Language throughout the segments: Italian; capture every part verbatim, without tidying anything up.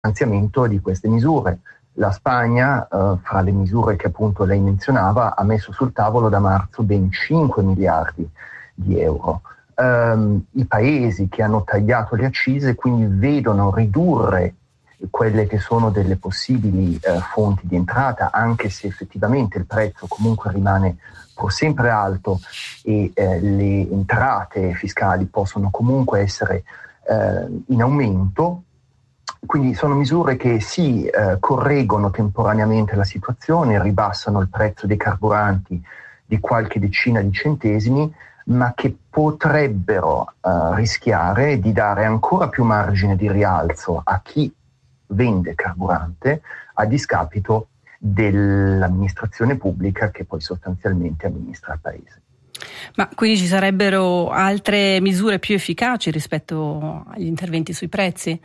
finanziamento di queste misure. La Spagna, eh, fra le misure che appunto lei menzionava, ha messo sul tavolo da marzo ben cinque miliardi di euro. Um, I paesi che hanno tagliato le accise quindi vedono ridurre quelle che sono delle possibili eh, fonti di entrata, anche se effettivamente il prezzo comunque rimane pur sempre alto e eh, le entrate fiscali possono comunque essere eh, in aumento. Quindi sono misure che sì, eh, correggono temporaneamente la situazione, ribassano il prezzo dei carburanti di qualche decina di centesimi, ma che potrebbero uh, rischiare di dare ancora più margine di rialzo a chi vende carburante a discapito dell'amministrazione pubblica che poi sostanzialmente amministra il paese. Ma quindi ci sarebbero altre misure più efficaci rispetto agli interventi sui prezzi?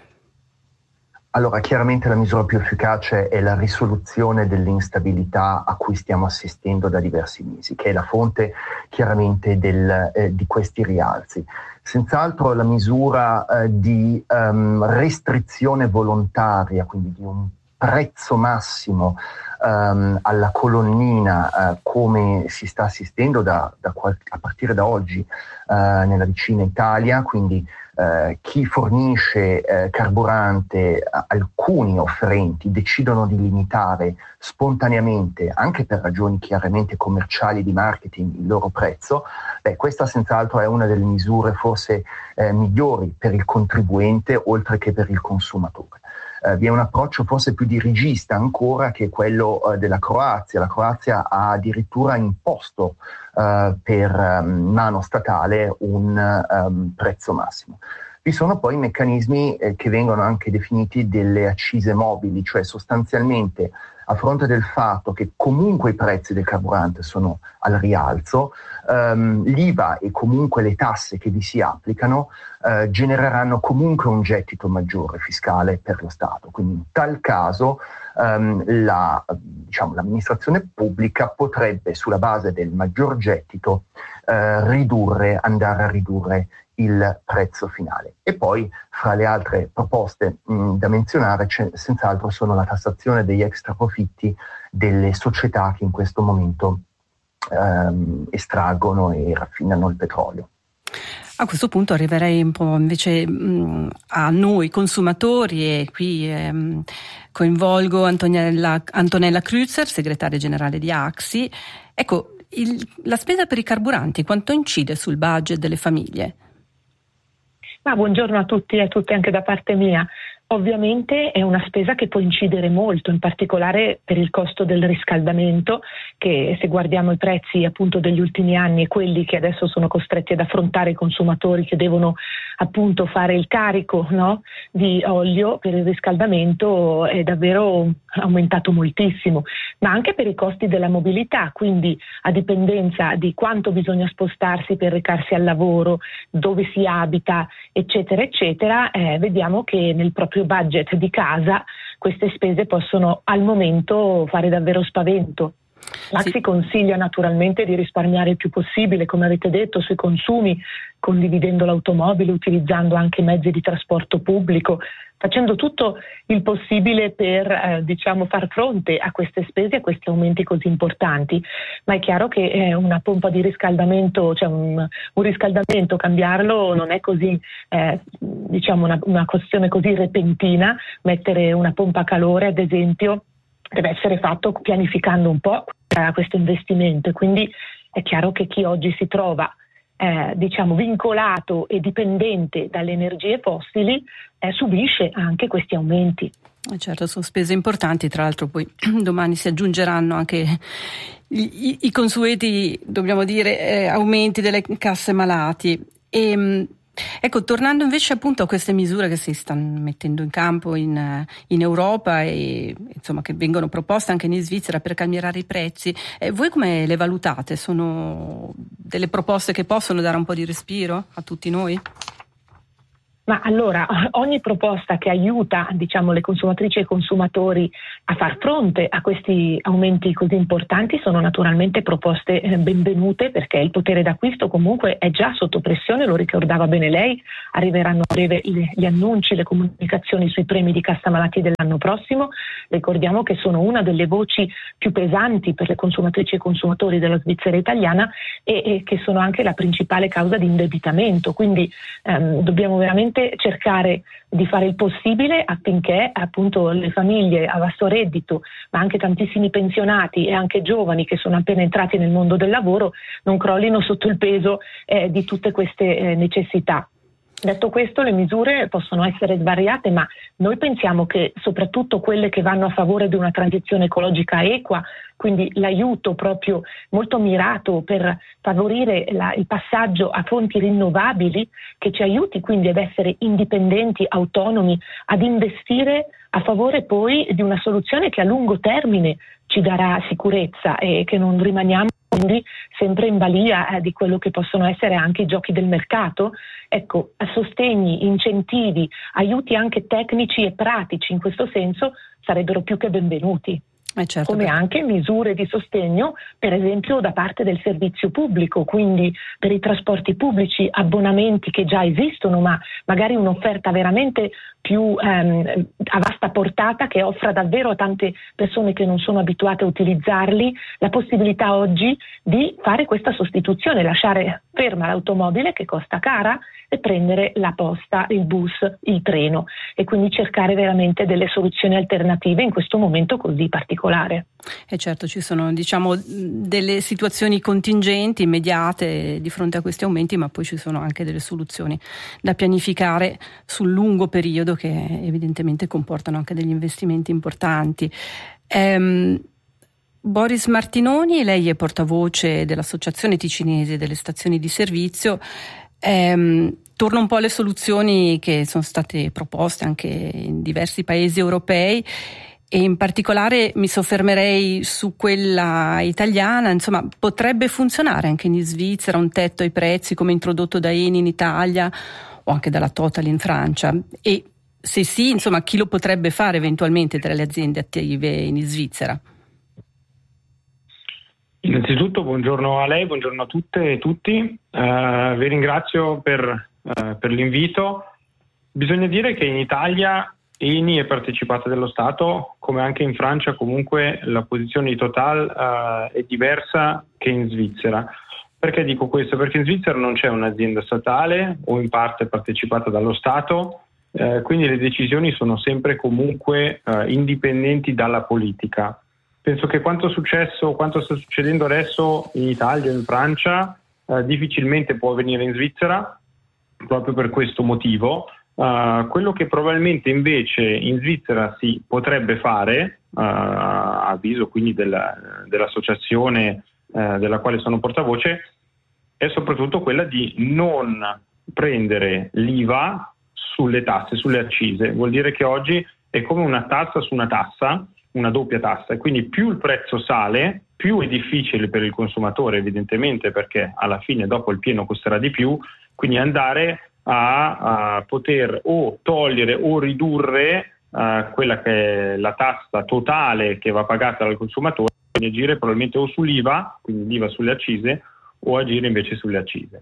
Allora, chiaramente la misura più efficace è la risoluzione dell'instabilità a cui stiamo assistendo da diversi mesi, che è la fonte chiaramente del, eh, di questi rialzi. Senz'altro la misura eh, di um, restrizione volontaria, quindi di un prezzo massimo um, alla colonnina, uh, come si sta assistendo da, da qual- a partire da oggi uh, nella vicina Italia, quindi Uh, chi fornisce uh, carburante, uh, alcuni offerenti decidono di limitare spontaneamente, anche per ragioni chiaramente commerciali di marketing, il loro prezzo. Beh, questa senz'altro è una delle misure forse uh, migliori per il contribuente oltre che per il consumatore. Uh, vi è un approccio forse più dirigista ancora che quello uh, della Croazia. La Croazia ha addirittura imposto Uh, per um, mano statale un um, prezzo massimo. Vi sono poi meccanismi eh, che vengono anche definiti delle accise mobili, cioè sostanzialmente a fronte del fatto che comunque i prezzi del carburante sono al rialzo, um, l'I V A e comunque le tasse che vi si applicano uh, genereranno comunque un gettito maggiore fiscale per lo Stato. Quindi in tal caso um, la, diciamo, l'amministrazione pubblica potrebbe, sulla base del maggior gettito, uh, ridurre, andare a ridurre il prezzo finale. E poi fra le altre proposte mh, da menzionare c'è, senz'altro sono la tassazione degli extra profitti delle società che in questo momento ehm, estraggono e raffinano il petrolio. A questo punto arriverei un po' invece mh, a noi consumatori e qui ehm, coinvolgo Antonella, Antonella Kreuzer, segretaria generale di A X I. Ecco, il, la spesa per i carburanti quanto incide sul budget delle famiglie? Ma buongiorno a tutti e a tutte anche da parte mia. Ovviamente è una spesa che può incidere molto, in particolare per il costo del riscaldamento, che se guardiamo i prezzi appunto degli ultimi anni e quelli che adesso sono costretti ad affrontare i consumatori che devono appunto fare il carico, no, di olio per il riscaldamento, è davvero aumentato moltissimo, ma anche per i costi della mobilità, quindi a dipendenza di quanto bisogna spostarsi per recarsi al lavoro, dove si abita, eccetera, eccetera, eh, vediamo che nel proprio budget di casa queste spese possono al momento fare davvero spavento. L'A X I sì. consiglia naturalmente di risparmiare il più possibile, come avete detto, sui consumi, condividendo l'automobile, utilizzando anche mezzi di trasporto pubblico, facendo tutto il possibile per eh, diciamo far fronte a queste spese, a questi aumenti così importanti. Ma è chiaro che eh, una pompa di riscaldamento, cioè un, un riscaldamento, cambiarlo non è così eh, diciamo una, una questione così repentina. Mettere una pompa a calore, ad esempio, deve essere fatto pianificando un po' questo investimento, e quindi è chiaro che chi oggi si trova eh, diciamo vincolato e dipendente dalle energie fossili eh, subisce anche questi aumenti. Certo, sono spese importanti, tra l'altro poi domani si aggiungeranno anche i, i, i consueti, dobbiamo dire, eh, aumenti delle casse malati. E, ecco, tornando invece appunto a queste misure che si stanno mettendo in campo in, in Europa e insomma che vengono proposte anche in Svizzera per calmierare i prezzi, eh, voi come le valutate? Sono delle proposte che possono dare un po' di respiro a tutti noi? Ma allora, ogni proposta che aiuta, diciamo, le consumatrici e i consumatori a far fronte a questi aumenti così importanti sono naturalmente proposte eh, benvenute, perché il potere d'acquisto comunque è già sotto pressione, lo ricordava bene lei, arriveranno a breve gli, gli annunci, le comunicazioni sui premi di cassa malattie dell'anno prossimo. Ricordiamo che sono una delle voci più pesanti per le consumatrici e i consumatori della Svizzera italiana e, e che sono anche la principale causa di indebitamento, quindi ehm, dobbiamo veramente cercare di fare il possibile affinché appunto le famiglie a basso reddito, ma anche tantissimi pensionati e anche giovani che sono appena entrati nel mondo del lavoro non crollino sotto il peso eh, di tutte queste eh, necessità. Detto questo, le misure possono essere svariate, ma noi pensiamo che soprattutto quelle che vanno a favore di una transizione ecologica equa, quindi l'aiuto proprio molto mirato per favorire la, il passaggio a fonti rinnovabili, che ci aiuti quindi ad essere indipendenti, autonomi, ad investire a favore poi di una soluzione che a lungo termine ci darà sicurezza e che non rimaniamo quindi sempre in balia eh, di quello che possono essere anche i giochi del mercato. Ecco, sostegni, incentivi, aiuti anche tecnici e pratici in questo senso sarebbero più che benvenuti. Eh certo, come perché... anche misure di sostegno, per esempio da parte del servizio pubblico, quindi per i trasporti pubblici, abbonamenti che già esistono, ma magari un'offerta veramente più ehm, a vasta portata, che offra davvero a tante persone che non sono abituate a utilizzarli la possibilità oggi di fare questa sostituzione, lasciare ferma l'automobile che costa cara e prendere la posta, il bus, il treno, e quindi cercare veramente delle soluzioni alternative in questo momento così particolare. E certo, ci sono, diciamo, delle situazioni contingenti, immediate di fronte a questi aumenti, ma poi ci sono anche delle soluzioni da pianificare sul lungo periodo, che evidentemente comportano anche degli investimenti importanti. Ehm, Boris Martinoni, lei è portavoce dell'Associazione Ticinese delle Stazioni di Servizio. Ehm, torno un po' alle soluzioni che sono state proposte anche in diversi paesi europei, e in particolare mi soffermerei su quella italiana. Insomma, potrebbe funzionare anche in Svizzera un tetto ai prezzi come introdotto da Eni in Italia o anche dalla Total in Francia? E se sì, insomma, chi lo potrebbe fare eventualmente tra le aziende attive in Svizzera? Innanzitutto buongiorno a lei, buongiorno a tutte e tutti. Uh, vi ringrazio per, uh, per l'invito. Bisogna dire che in Italia Eni è partecipata dello Stato, come anche in Francia comunque la posizione di Total uh, è diversa che in Svizzera. Perché dico questo? Perché in Svizzera non c'è un'azienda statale o in parte partecipata dallo Stato, eh, quindi le decisioni sono sempre comunque uh, indipendenti dalla politica. Penso che quanto è successo, quanto sta succedendo adesso in Italia o in Francia eh, difficilmente può avvenire in Svizzera, proprio per questo motivo. Uh, quello che probabilmente invece in Svizzera si potrebbe fare, uh, a avviso quindi della, dell'associazione uh, della quale sono portavoce, è soprattutto quella di non prendere l'I V A sulle tasse, sulle accise. Vuol dire che oggi è come una tassa su una tassa, una doppia tassa, e quindi più il prezzo sale, più è difficile per il consumatore, evidentemente, perché alla fine dopo il pieno costerà di più, quindi andare a, a poter o togliere o ridurre uh, quella che è la tassa totale che va pagata dal consumatore, quindi agire probabilmente o sull'I V A, quindi l'I V A sulle accise, o agire invece sulle accise.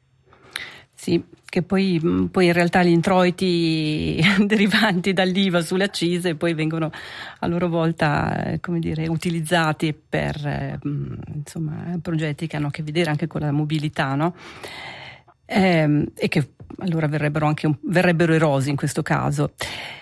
Sì, che poi, poi in realtà gli introiti derivanti dall'I V A sulle accise poi vengono a loro volta, eh, come dire, utilizzati per eh, insomma progetti che hanno a che vedere anche con la mobilità, no? Eh, e che allora verrebbero anche un, verrebbero erosi in questo caso.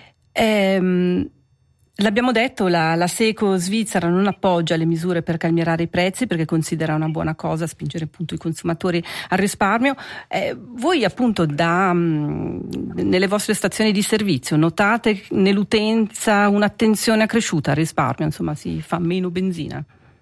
Eh, L'abbiamo detto, la, la SECO svizzera non appoggia le misure per calmierare i prezzi perché considera una buona cosa spingere appunto i consumatori al risparmio. Eh, voi appunto da, mh, nelle vostre stazioni di servizio notate nell'utenza un'attenzione accresciuta al risparmio, insomma si fa meno benzina?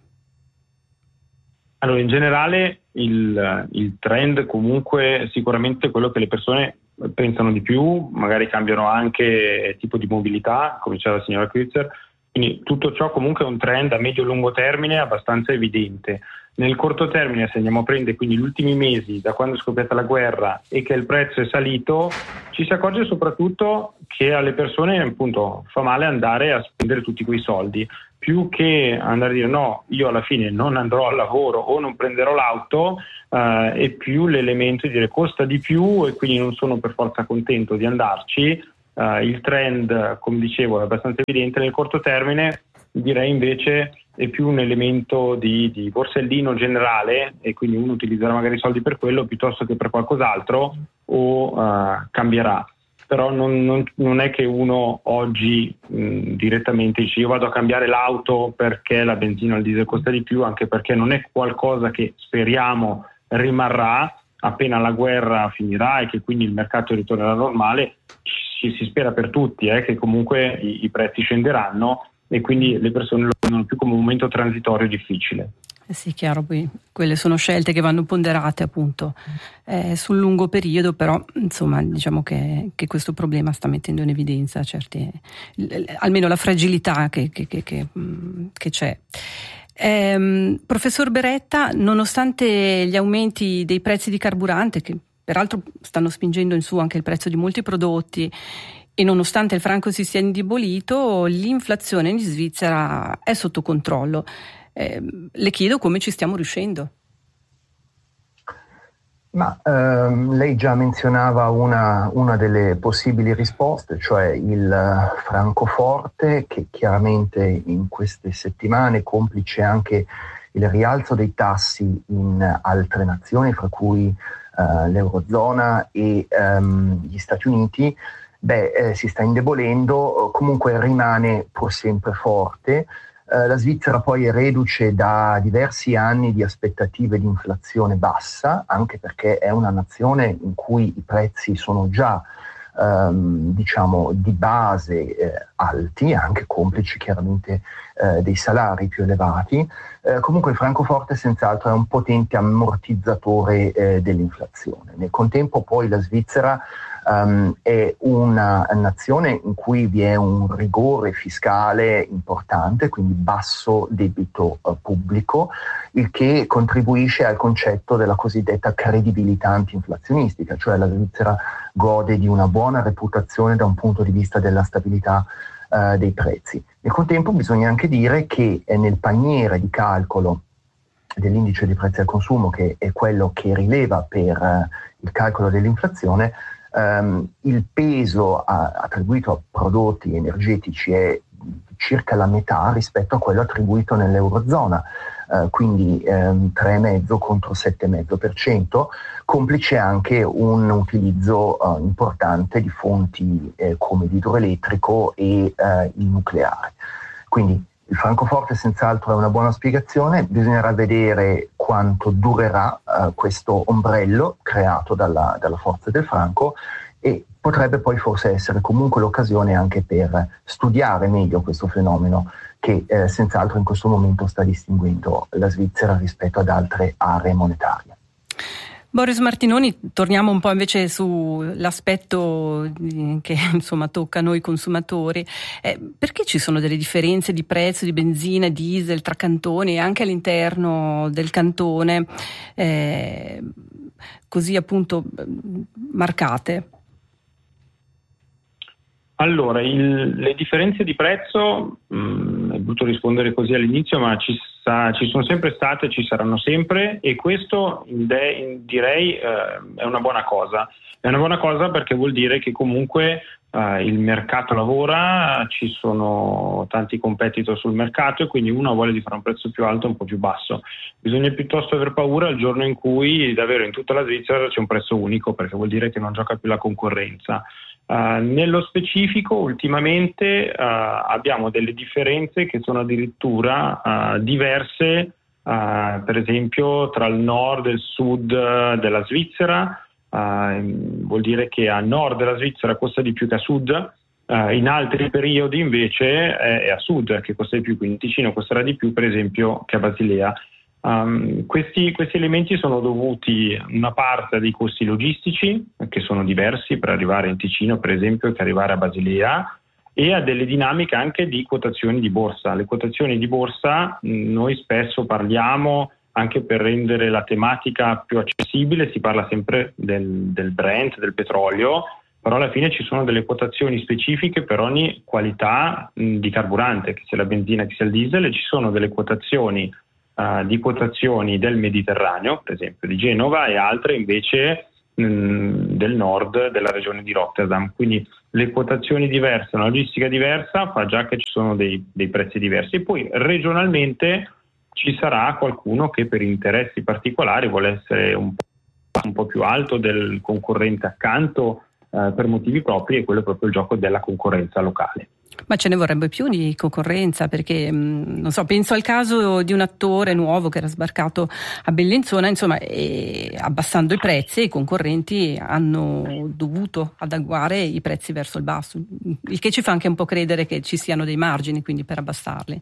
Allora, in generale il, il trend comunque sicuramente è quello che le persone pensano di più, magari cambiano anche tipo di mobilità, come diceva la signora Kreutzer, Quindi tutto ciò comunque è un trend a medio-lungo termine abbastanza evidente. Nel corto termine, se andiamo a prendere quindi gli ultimi mesi, da quando è scoppiata la guerra e che il prezzo è salito, ci si accorge soprattutto che alle persone appunto fa male andare a spendere tutti quei soldi, più che andare a dire no, io alla fine non andrò al lavoro o non prenderò l'auto, eh, è più l'elemento di dire costa di più e quindi non sono per forza contento di andarci. Eh, il trend, come dicevo, è abbastanza evidente. Nel corto termine direi invece è più un elemento di, di borsellino generale, e quindi uno utilizzerà magari i soldi per quello piuttosto che per qualcos'altro, o uh, cambierà. Però non, non, non è che uno oggi mh, direttamente dice io vado a cambiare l'auto perché la benzina o il diesel costa di più, anche perché non è qualcosa che speriamo rimarrà. Appena la guerra finirà e che quindi il mercato ritornerà normale, ci si spera per tutti eh, che comunque i, i prezzi scenderanno, e quindi le persone lo vedono più come un momento transitorio difficile. Eh sì, chiaro, poi quelle sono scelte che vanno ponderate appunto eh, sul lungo periodo, però insomma diciamo che, che questo problema sta mettendo in evidenza certi, almeno la fragilità che, che, che, che, che c'è. Eh, professor Beretta, nonostante gli aumenti dei prezzi di carburante, che peraltro stanno spingendo in su anche il prezzo di molti prodotti, e nonostante il franco si sia indebolito, l'inflazione in Svizzera è sotto controllo. Eh, le chiedo come ci stiamo riuscendo. Ma ehm, lei già menzionava una, una delle possibili risposte, cioè il francoforte, che chiaramente in queste settimane, complice anche il rialzo dei tassi in altre nazioni, fra cui eh, l'Eurozona e ehm, gli Stati Uniti, beh, eh, si sta indebolendo, comunque rimane pur sempre forte. Eh, la Svizzera poi è reduce da diversi anni di aspettative di inflazione bassa, anche perché è una nazione in cui i prezzi sono già ehm, diciamo di base eh, alti, anche complici chiaramente eh, dei salari più elevati. Eh, comunque il francoforte senz'altro è un potente ammortizzatore eh, dell'inflazione. Nel contempo poi la Svizzera Um, è una nazione in cui vi è un rigore fiscale importante, quindi basso debito uh, pubblico, il che contribuisce al concetto della cosiddetta credibilità antinflazionistica, cioè la Svizzera gode di una buona reputazione da un punto di vista della stabilità uh, dei prezzi. Nel contempo bisogna anche dire che eh, nel paniere di calcolo dell'indice di prezzi al consumo, che è quello che rileva per uh, il calcolo dell'inflazione, Um, il peso a, attribuito a prodotti energetici è circa la metà rispetto a quello attribuito nell'Eurozona, uh, quindi um, tre virgola cinque contro sette virgola cinque per cento, complice anche un utilizzo uh, importante di fonti eh, come l'idroelettrico e uh, il nucleare. Quindi il francoforte senz'altro è una buona spiegazione, bisognerà vedere quanto durerà uh, questo ombrello creato dalla, dalla forza del franco, e potrebbe poi forse essere comunque l'occasione anche per studiare meglio questo fenomeno che eh, senz'altro in questo momento sta distinguendo la Svizzera rispetto ad altre aree monetarie. Boris Martinoni, torniamo un po' invece sull'aspetto che insomma tocca a noi consumatori. Eh, perché ci sono delle differenze di prezzo di benzina e diesel tra cantoni e anche all'interno del cantone, eh, così appunto marcate? Allora, il, le differenze di prezzo, mh, è brutto rispondere così all'inizio, ma ci, sa, ci sono sempre state e ci saranno sempre, e questo de, direi eh, è una buona cosa. È una buona cosa perché vuol dire che comunque eh, il mercato lavora, ci sono tanti competitor sul mercato e quindi uno vuole di fare un prezzo più alto e un po' più basso. Bisogna piuttosto aver paura il giorno in cui davvero in tutta la Svizzera c'è un prezzo unico, perché vuol dire che non gioca più la concorrenza. Uh, nello specifico ultimamente uh, abbiamo delle differenze che sono addirittura uh, diverse, uh, per esempio tra il nord e il sud della Svizzera. Uh, vuol dire che a nord della Svizzera costa di più che a sud, uh, in altri periodi invece è, è a sud che costa di più, quindi Ticino costerà di più per esempio che a Basilea. Um, questi, questi elementi sono dovuti una parte dei costi logistici, che sono diversi per arrivare in Ticino per esempio che arrivare a Basilea, e a delle dinamiche anche di quotazioni di borsa. Le quotazioni di borsa mh, noi spesso parliamo, anche per rendere la tematica più accessibile, si parla sempre del, del Brent, del petrolio, però alla fine ci sono delle quotazioni specifiche per ogni qualità mh, di carburante, che sia la benzina che sia il diesel, e ci sono delle quotazioni uh, di quotazioni del Mediterraneo, per esempio di Genova, e altre invece mh, del nord, della regione di Rotterdam. Quindi le quotazioni diverse, una logistica diversa fa già che ci sono dei, dei prezzi diversi. E poi regionalmente ci sarà qualcuno che per interessi particolari vuole essere un po', un po' più alto del concorrente accanto, eh, per motivi propri, e quello è proprio il gioco della concorrenza locale. Ma ce ne vorrebbe più di concorrenza, perché mh, non so, penso al caso di un attore nuovo che era sbarcato a Bellinzona, insomma, e abbassando i prezzi i concorrenti hanno dovuto adeguare i prezzi verso il basso, il che ci fa anche un po' credere che ci siano dei margini quindi per abbassarli.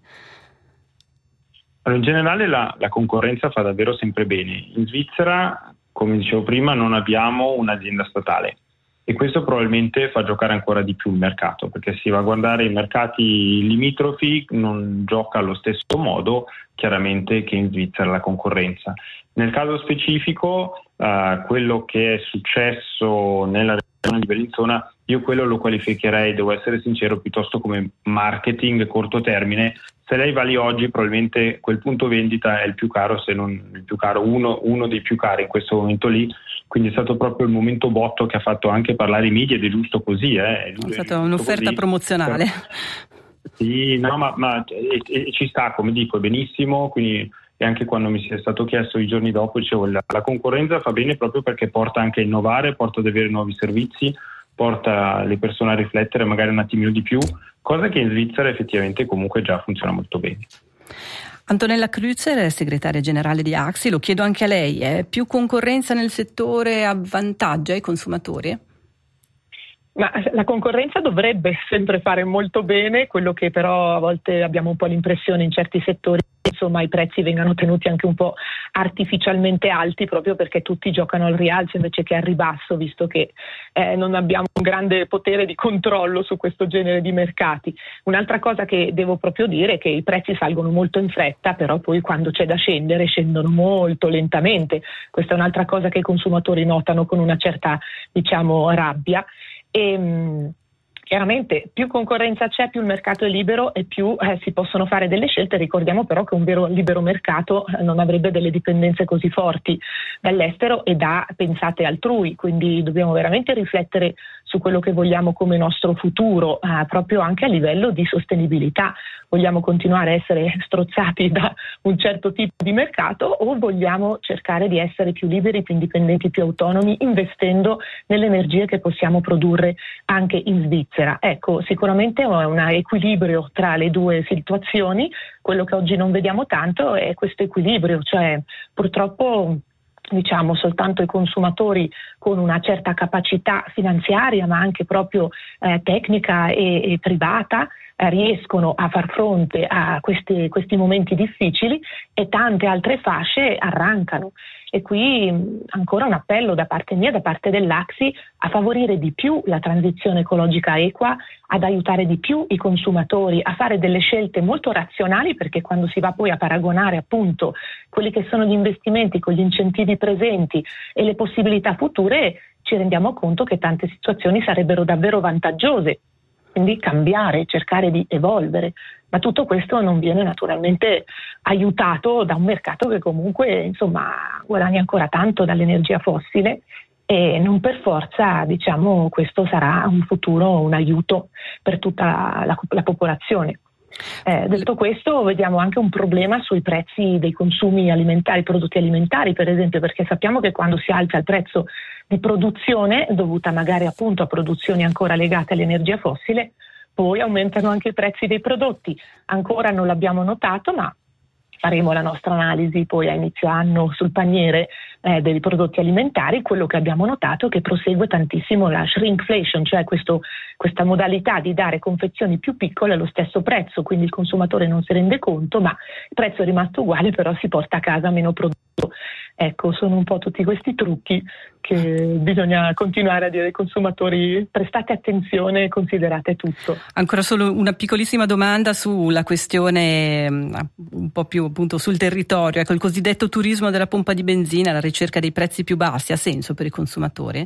Allora, in generale la, la concorrenza fa davvero sempre bene. In Svizzera, come dicevo prima, non abbiamo un'azienda statale, e questo probabilmente fa giocare ancora di più il mercato, perché si va a guardare i mercati limitrofi, non gioca allo stesso modo chiaramente che in Svizzera la concorrenza. Nel caso specifico, uh, quello che è successo nella regione di Bellinzona, io quello lo qualificherei, devo essere sincero, piuttosto come marketing corto termine. Se lei va lì oggi, probabilmente quel punto vendita è il più caro, se non il più caro, uno, uno dei più cari in questo momento lì. Quindi è stato proprio il momento botto che ha fatto anche parlare i media, ed è giusto così. Eh. È, è stata un'offerta così. promozionale. Sì, no, ma, ma e, e, ci sta, come dico, è benissimo. Quindi, e anche quando mi sia stato chiesto i giorni dopo, dicevo, la, la concorrenza fa bene proprio perché porta anche a innovare, porta ad avere nuovi servizi, porta le persone a riflettere magari un attimino di più, cosa che in Svizzera effettivamente comunque già funziona molto bene. Antonella Kreuzer, segretaria generale di A X I, lo chiedo anche a lei, è più concorrenza nel settore avvantaggia i consumatori? Ma la concorrenza dovrebbe sempre fare molto bene, quello che però a volte abbiamo un po' l'impressione in certi settori, insomma, i prezzi vengano tenuti anche un po' artificialmente alti, proprio perché tutti giocano al rialzo invece che al ribasso, visto che eh, non abbiamo un grande potere di controllo su questo genere di mercati. Un'altra cosa che devo proprio dire è che i prezzi salgono molto in fretta, però poi quando c'è da scendere scendono molto lentamente. Questa è un'altra cosa che i consumatori notano con una certa, diciamo, rabbia. E, chiaramente più concorrenza c'è, più il mercato è libero e più eh, si possono fare delle scelte. Ricordiamo però che un vero libero mercato eh, non avrebbe delle dipendenze così forti dall'estero e da pensate altrui, quindi dobbiamo veramente riflettere su quello che vogliamo come nostro futuro, eh, proprio anche a livello di sostenibilità. Vogliamo continuare a essere strozzati da un certo tipo di mercato o vogliamo cercare di essere più liberi, più indipendenti, più autonomi, investendo nelle energie che possiamo produrre anche in Svizzera? Ecco, sicuramente è un equilibrio tra le due situazioni. Quello che oggi non vediamo tanto è questo equilibrio, cioè purtroppo diciamo soltanto i consumatori con una certa capacità finanziaria ma anche proprio eh, tecnica e, e privata eh, riescono a far fronte a questi, questi momenti difficili, e tante altre fasce arrancano. E qui mh, ancora un appello da parte mia, da parte dell'A X I, a favorire di più la transizione ecologica equa, ad aiutare di più i consumatori a fare delle scelte molto razionali, perché quando si va poi a paragonare appunto quelli che sono gli investimenti con gli incentivi presenti e le possibilità future, ci rendiamo conto che tante situazioni sarebbero davvero vantaggiose. Quindi cambiare, cercare di evolvere, ma tutto questo non viene naturalmente aiutato da un mercato che comunque insomma guadagna ancora tanto dall'energia fossile, e non per forza diciamo questo sarà un futuro, un aiuto per tutta la, la popolazione. Eh, detto questo, vediamo anche un problema sui prezzi dei consumi alimentari, prodotti alimentari per esempio, perché sappiamo che quando si alza il prezzo di produzione, dovuta magari appunto a produzioni ancora legate all'energia fossile, poi aumentano anche i prezzi dei prodotti. Ancora non l'abbiamo notato, ma faremo la nostra analisi poi a inizio anno sul paniere eh, dei prodotti alimentari. Quello che abbiamo notato è che prosegue tantissimo la shrinkflation, cioè questo, questa modalità di dare confezioni più piccole allo stesso prezzo, quindi il consumatore non si rende conto, ma il prezzo è rimasto uguale, però si porta a casa meno prodotto. Ecco, sono un po' tutti questi trucchi che bisogna continuare a dire ai consumatori: prestate attenzione, considerate tutto. Ancora solo una piccolissima domanda sulla questione un po' più appunto sul territorio. Ecco, il cosiddetto turismo della pompa di benzina, la ricerca dei prezzi più bassi, ha senso per i consumatori?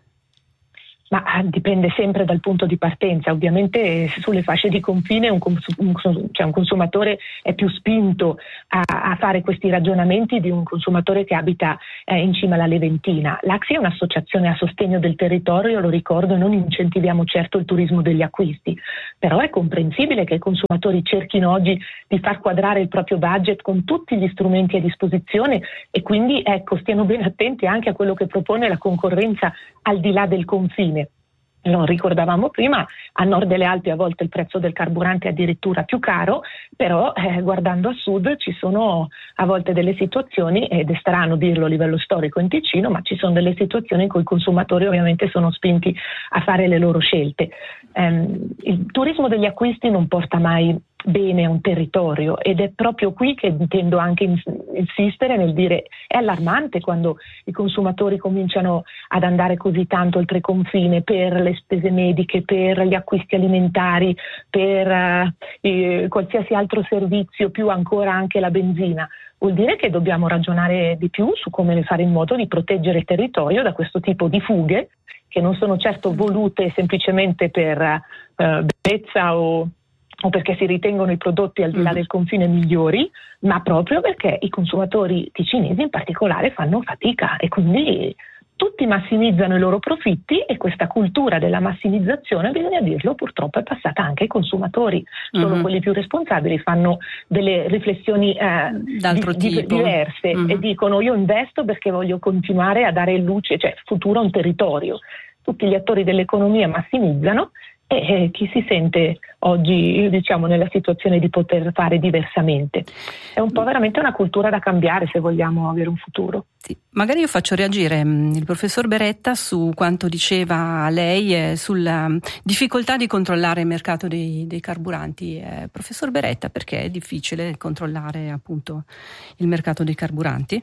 Ma dipende sempre dal punto di partenza. Ovviamente sulle fasce di confine un, cons- un, cioè un consumatore è più spinto a, a fare questi ragionamenti di un consumatore che abita eh, in cima alla Leventina. L'A C S I è un'associazione a sostegno del territorio, lo ricordo, non incentiviamo certo il turismo degli acquisti, però è comprensibile che i consumatori cerchino oggi di far quadrare il proprio budget con tutti gli strumenti a disposizione e quindi ecco, stiano ben attenti anche a quello che propone la concorrenza al di là del confine. Lo ricordavamo prima, a nord delle Alpi a volte il prezzo del carburante è addirittura più caro, però eh, guardando a sud ci sono a volte delle situazioni, ed è strano dirlo a livello storico in Ticino, ma ci sono delle situazioni in cui i consumatori ovviamente sono spinti a fare le loro scelte. Um, il turismo degli acquisti non porta mai bene a un territorio ed è proprio qui che intendo anche insistere nel dire: è allarmante quando i consumatori cominciano ad andare così tanto oltre confine per le spese mediche, per gli acquisti alimentari, per uh, eh, qualsiasi altro servizio, più ancora anche la benzina. Vuol dire che dobbiamo ragionare di più su come fare in modo di proteggere il territorio da questo tipo di fughe, che non sono certo volute semplicemente per uh, bellezza o o perché si ritengono i prodotti al di là del confine migliori, ma proprio perché i consumatori ticinesi in particolare fanno fatica e quindi tutti massimizzano i loro profitti, e questa cultura della massimizzazione, bisogna dirlo, purtroppo è passata anche ai consumatori. Solo mm-hmm. quelli più responsabili fanno delle riflessioni eh, D'altro di, tipo. Di, diverse mm-hmm. e dicono: io investo perché voglio continuare a dare luce, cioè futuro a un territorio. Tutti gli attori dell'economia massimizzano e chi si sente oggi, diciamo, nella situazione di poter fare diversamente. È un po' veramente una cultura da cambiare se vogliamo avere un futuro. Sì. Magari io faccio reagire il professor Beretta su quanto diceva lei eh, sulla difficoltà di controllare il mercato dei, dei carburanti. Eh, professor Beretta, perché è difficile controllare appunto il mercato dei carburanti?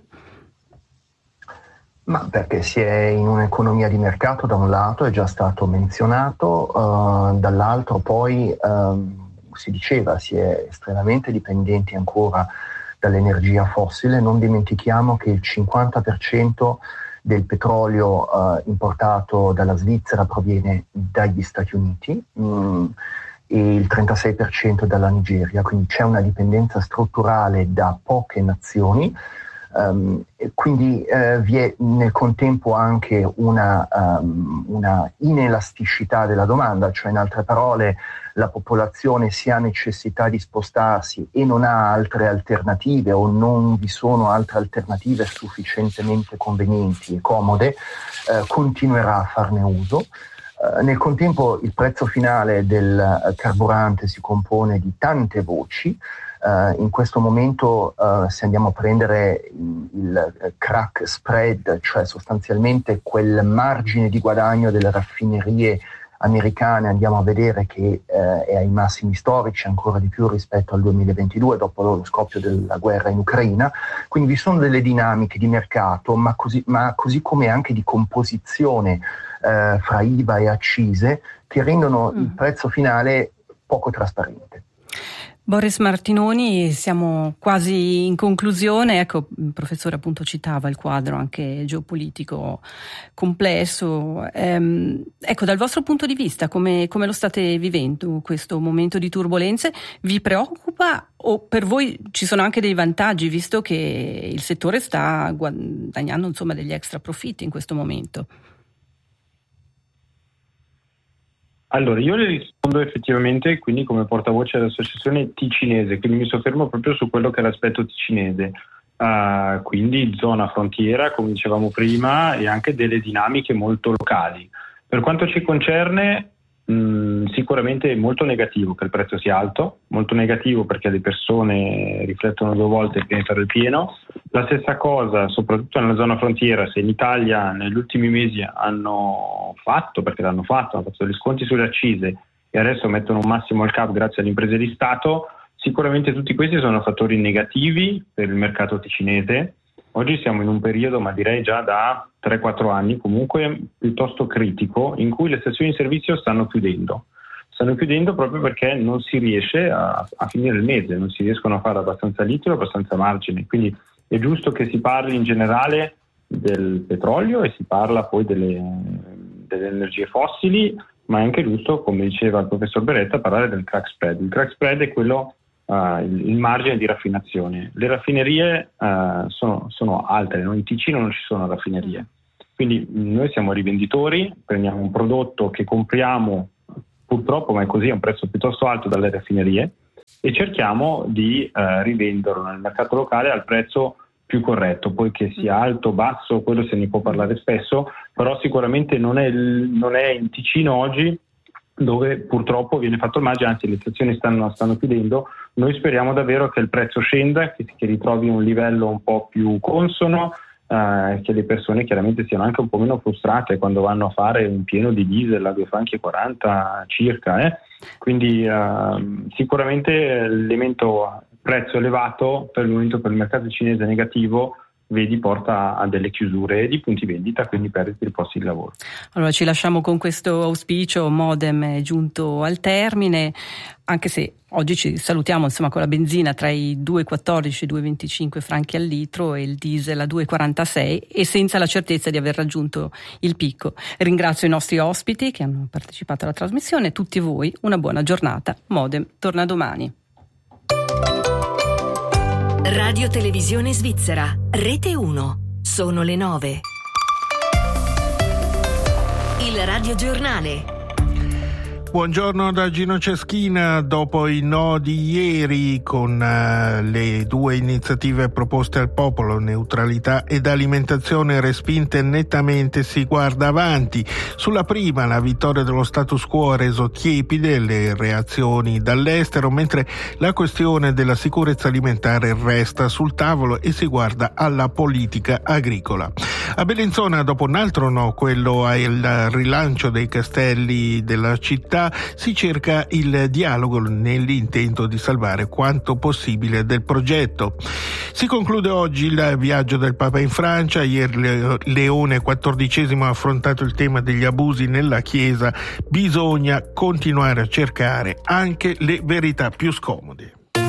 Ma perché si è in un'economia di mercato, da un lato, è già stato menzionato, uh, dall'altro poi um, si diceva si è estremamente dipendenti ancora dall'energia fossile. Non dimentichiamo che il cinquanta per cento del petrolio uh, importato dalla Svizzera proviene dagli Stati Uniti mh, e il trentasei per cento dalla Nigeria, quindi c'è una dipendenza strutturale da poche nazioni. Um, e quindi uh, vi è nel contempo anche una, um, una inelasticità della domanda, cioè in altre parole la popolazione si ha necessità di spostarsi e non ha altre alternative o non vi sono altre alternative sufficientemente convenienti e comode, uh, continuerà a farne uso. Uh, nel contempo il prezzo finale del uh, carburante si compone di tante voci. Uh, in questo momento uh, se andiamo a prendere il, il crack spread, cioè sostanzialmente quel margine di guadagno delle raffinerie americane, andiamo a vedere che uh, è ai massimi storici, ancora di più rispetto al duemilaventidue, dopo lo scoppio della guerra in Ucraina. Quindi vi sono delle dinamiche di mercato, ma così, ma così come anche di composizione uh, fra I V A e accise, che rendono mm. il prezzo finale poco trasparente. Boris Martinoni, siamo quasi in conclusione. Ecco, il professore appunto citava il quadro anche geopolitico complesso. Ehm, ecco, dal vostro punto di vista, come, come lo state vivendo questo momento di turbolenze? Vi preoccupa o per voi ci sono anche dei vantaggi, visto che il settore sta guadagnando insomma degli extra profitti in questo momento? Allora, io le rispondo effettivamente quindi come portavoce dell'associazione ticinese, quindi mi soffermo proprio su quello che è l'aspetto ticinese, uh, quindi zona frontiera, come dicevamo prima, e anche delle dinamiche molto locali. Per quanto ci concerne, mh, sicuramente è molto negativo che il prezzo sia alto, molto negativo perché le persone riflettono due volte prima di fare il pieno. La stessa cosa, soprattutto nella zona frontiera, se in Italia negli ultimi mesi hanno fatto, perché l'hanno fatto, hanno fatto degli sconti sulle accise e adesso mettono un massimo al cap grazie alle imprese di Stato, sicuramente tutti questi sono fattori negativi per il mercato ticinese oggi siamo in un periodo, ma direi già da tre quattro anni comunque, piuttosto critico, in cui le stazioni di servizio stanno chiudendo. Stanno chiudendo proprio perché non si riesce a, a finire il mese, non si riescono a fare abbastanza litro, abbastanza margine. Quindi è giusto che si parli in generale del petrolio e si parla poi delle, delle energie fossili, ma è anche giusto, come diceva il professor Beretta, parlare del crack spread. Il crack spread è quello, uh, il, il margine di raffinazione. Le raffinerie uh, sono, sono altre, no? In Ticino non ci sono raffinerie. Quindi noi siamo rivenditori, prendiamo un prodotto che compriamo, purtroppo, ma è così, a un prezzo piuttosto alto dalle raffinerie, e cerchiamo di uh, rivenderlo nel mercato locale al prezzo più corretto. Poi che sia alto o basso, quello se ne può parlare spesso, però sicuramente non è, il, non è in Ticino oggi dove purtroppo viene fatto il margine, anzi le stazioni stanno, stanno chiudendo. Noi speriamo davvero che il prezzo scenda, che, che ritrovi un livello un po' più consono, eh, che le persone chiaramente siano anche un po' meno frustrate quando vanno a fare un pieno di diesel a due franchi e quaranta circa. Eh. Quindi eh, sicuramente l'elemento prezzo elevato per il momento per il mercato cinese negativo, vedi, porta a delle chiusure di punti vendita, quindi perdite di posti di lavoro. Allora ci lasciamo con questo auspicio. Modem è giunto al termine, anche se oggi ci salutiamo insomma con la benzina tra i due virgola quattordici e due virgola venticinque franchi al litro e il diesel a due virgola quarantasei, e senza la certezza di aver raggiunto il picco. Ringrazio i nostri ospiti che hanno partecipato alla trasmissione, tutti voi una buona giornata. Modem torna domani. Radio Televisione Svizzera, Rete uno. Sono le nove. Il radiogiornale. Buongiorno da Gino Ceschina. Dopo i no di ieri con uh, le due iniziative proposte al popolo, neutralità ed alimentazione, respinte nettamente, si guarda avanti. Sulla prima, la vittoria dello status quo ha reso tiepide le reazioni dall'estero, mentre la questione della sicurezza alimentare resta sul tavolo e si guarda alla politica agricola. A Bellinzona, dopo un altro no, quello al rilancio dei castelli della città, si cerca il dialogo nell'intento di salvare quanto possibile del progetto. Si conclude oggi il viaggio del Papa in Francia. Ieri Leone quattordicesimo ha affrontato il tema degli abusi nella Chiesa. Bisogna continuare a cercare anche le verità più scomode.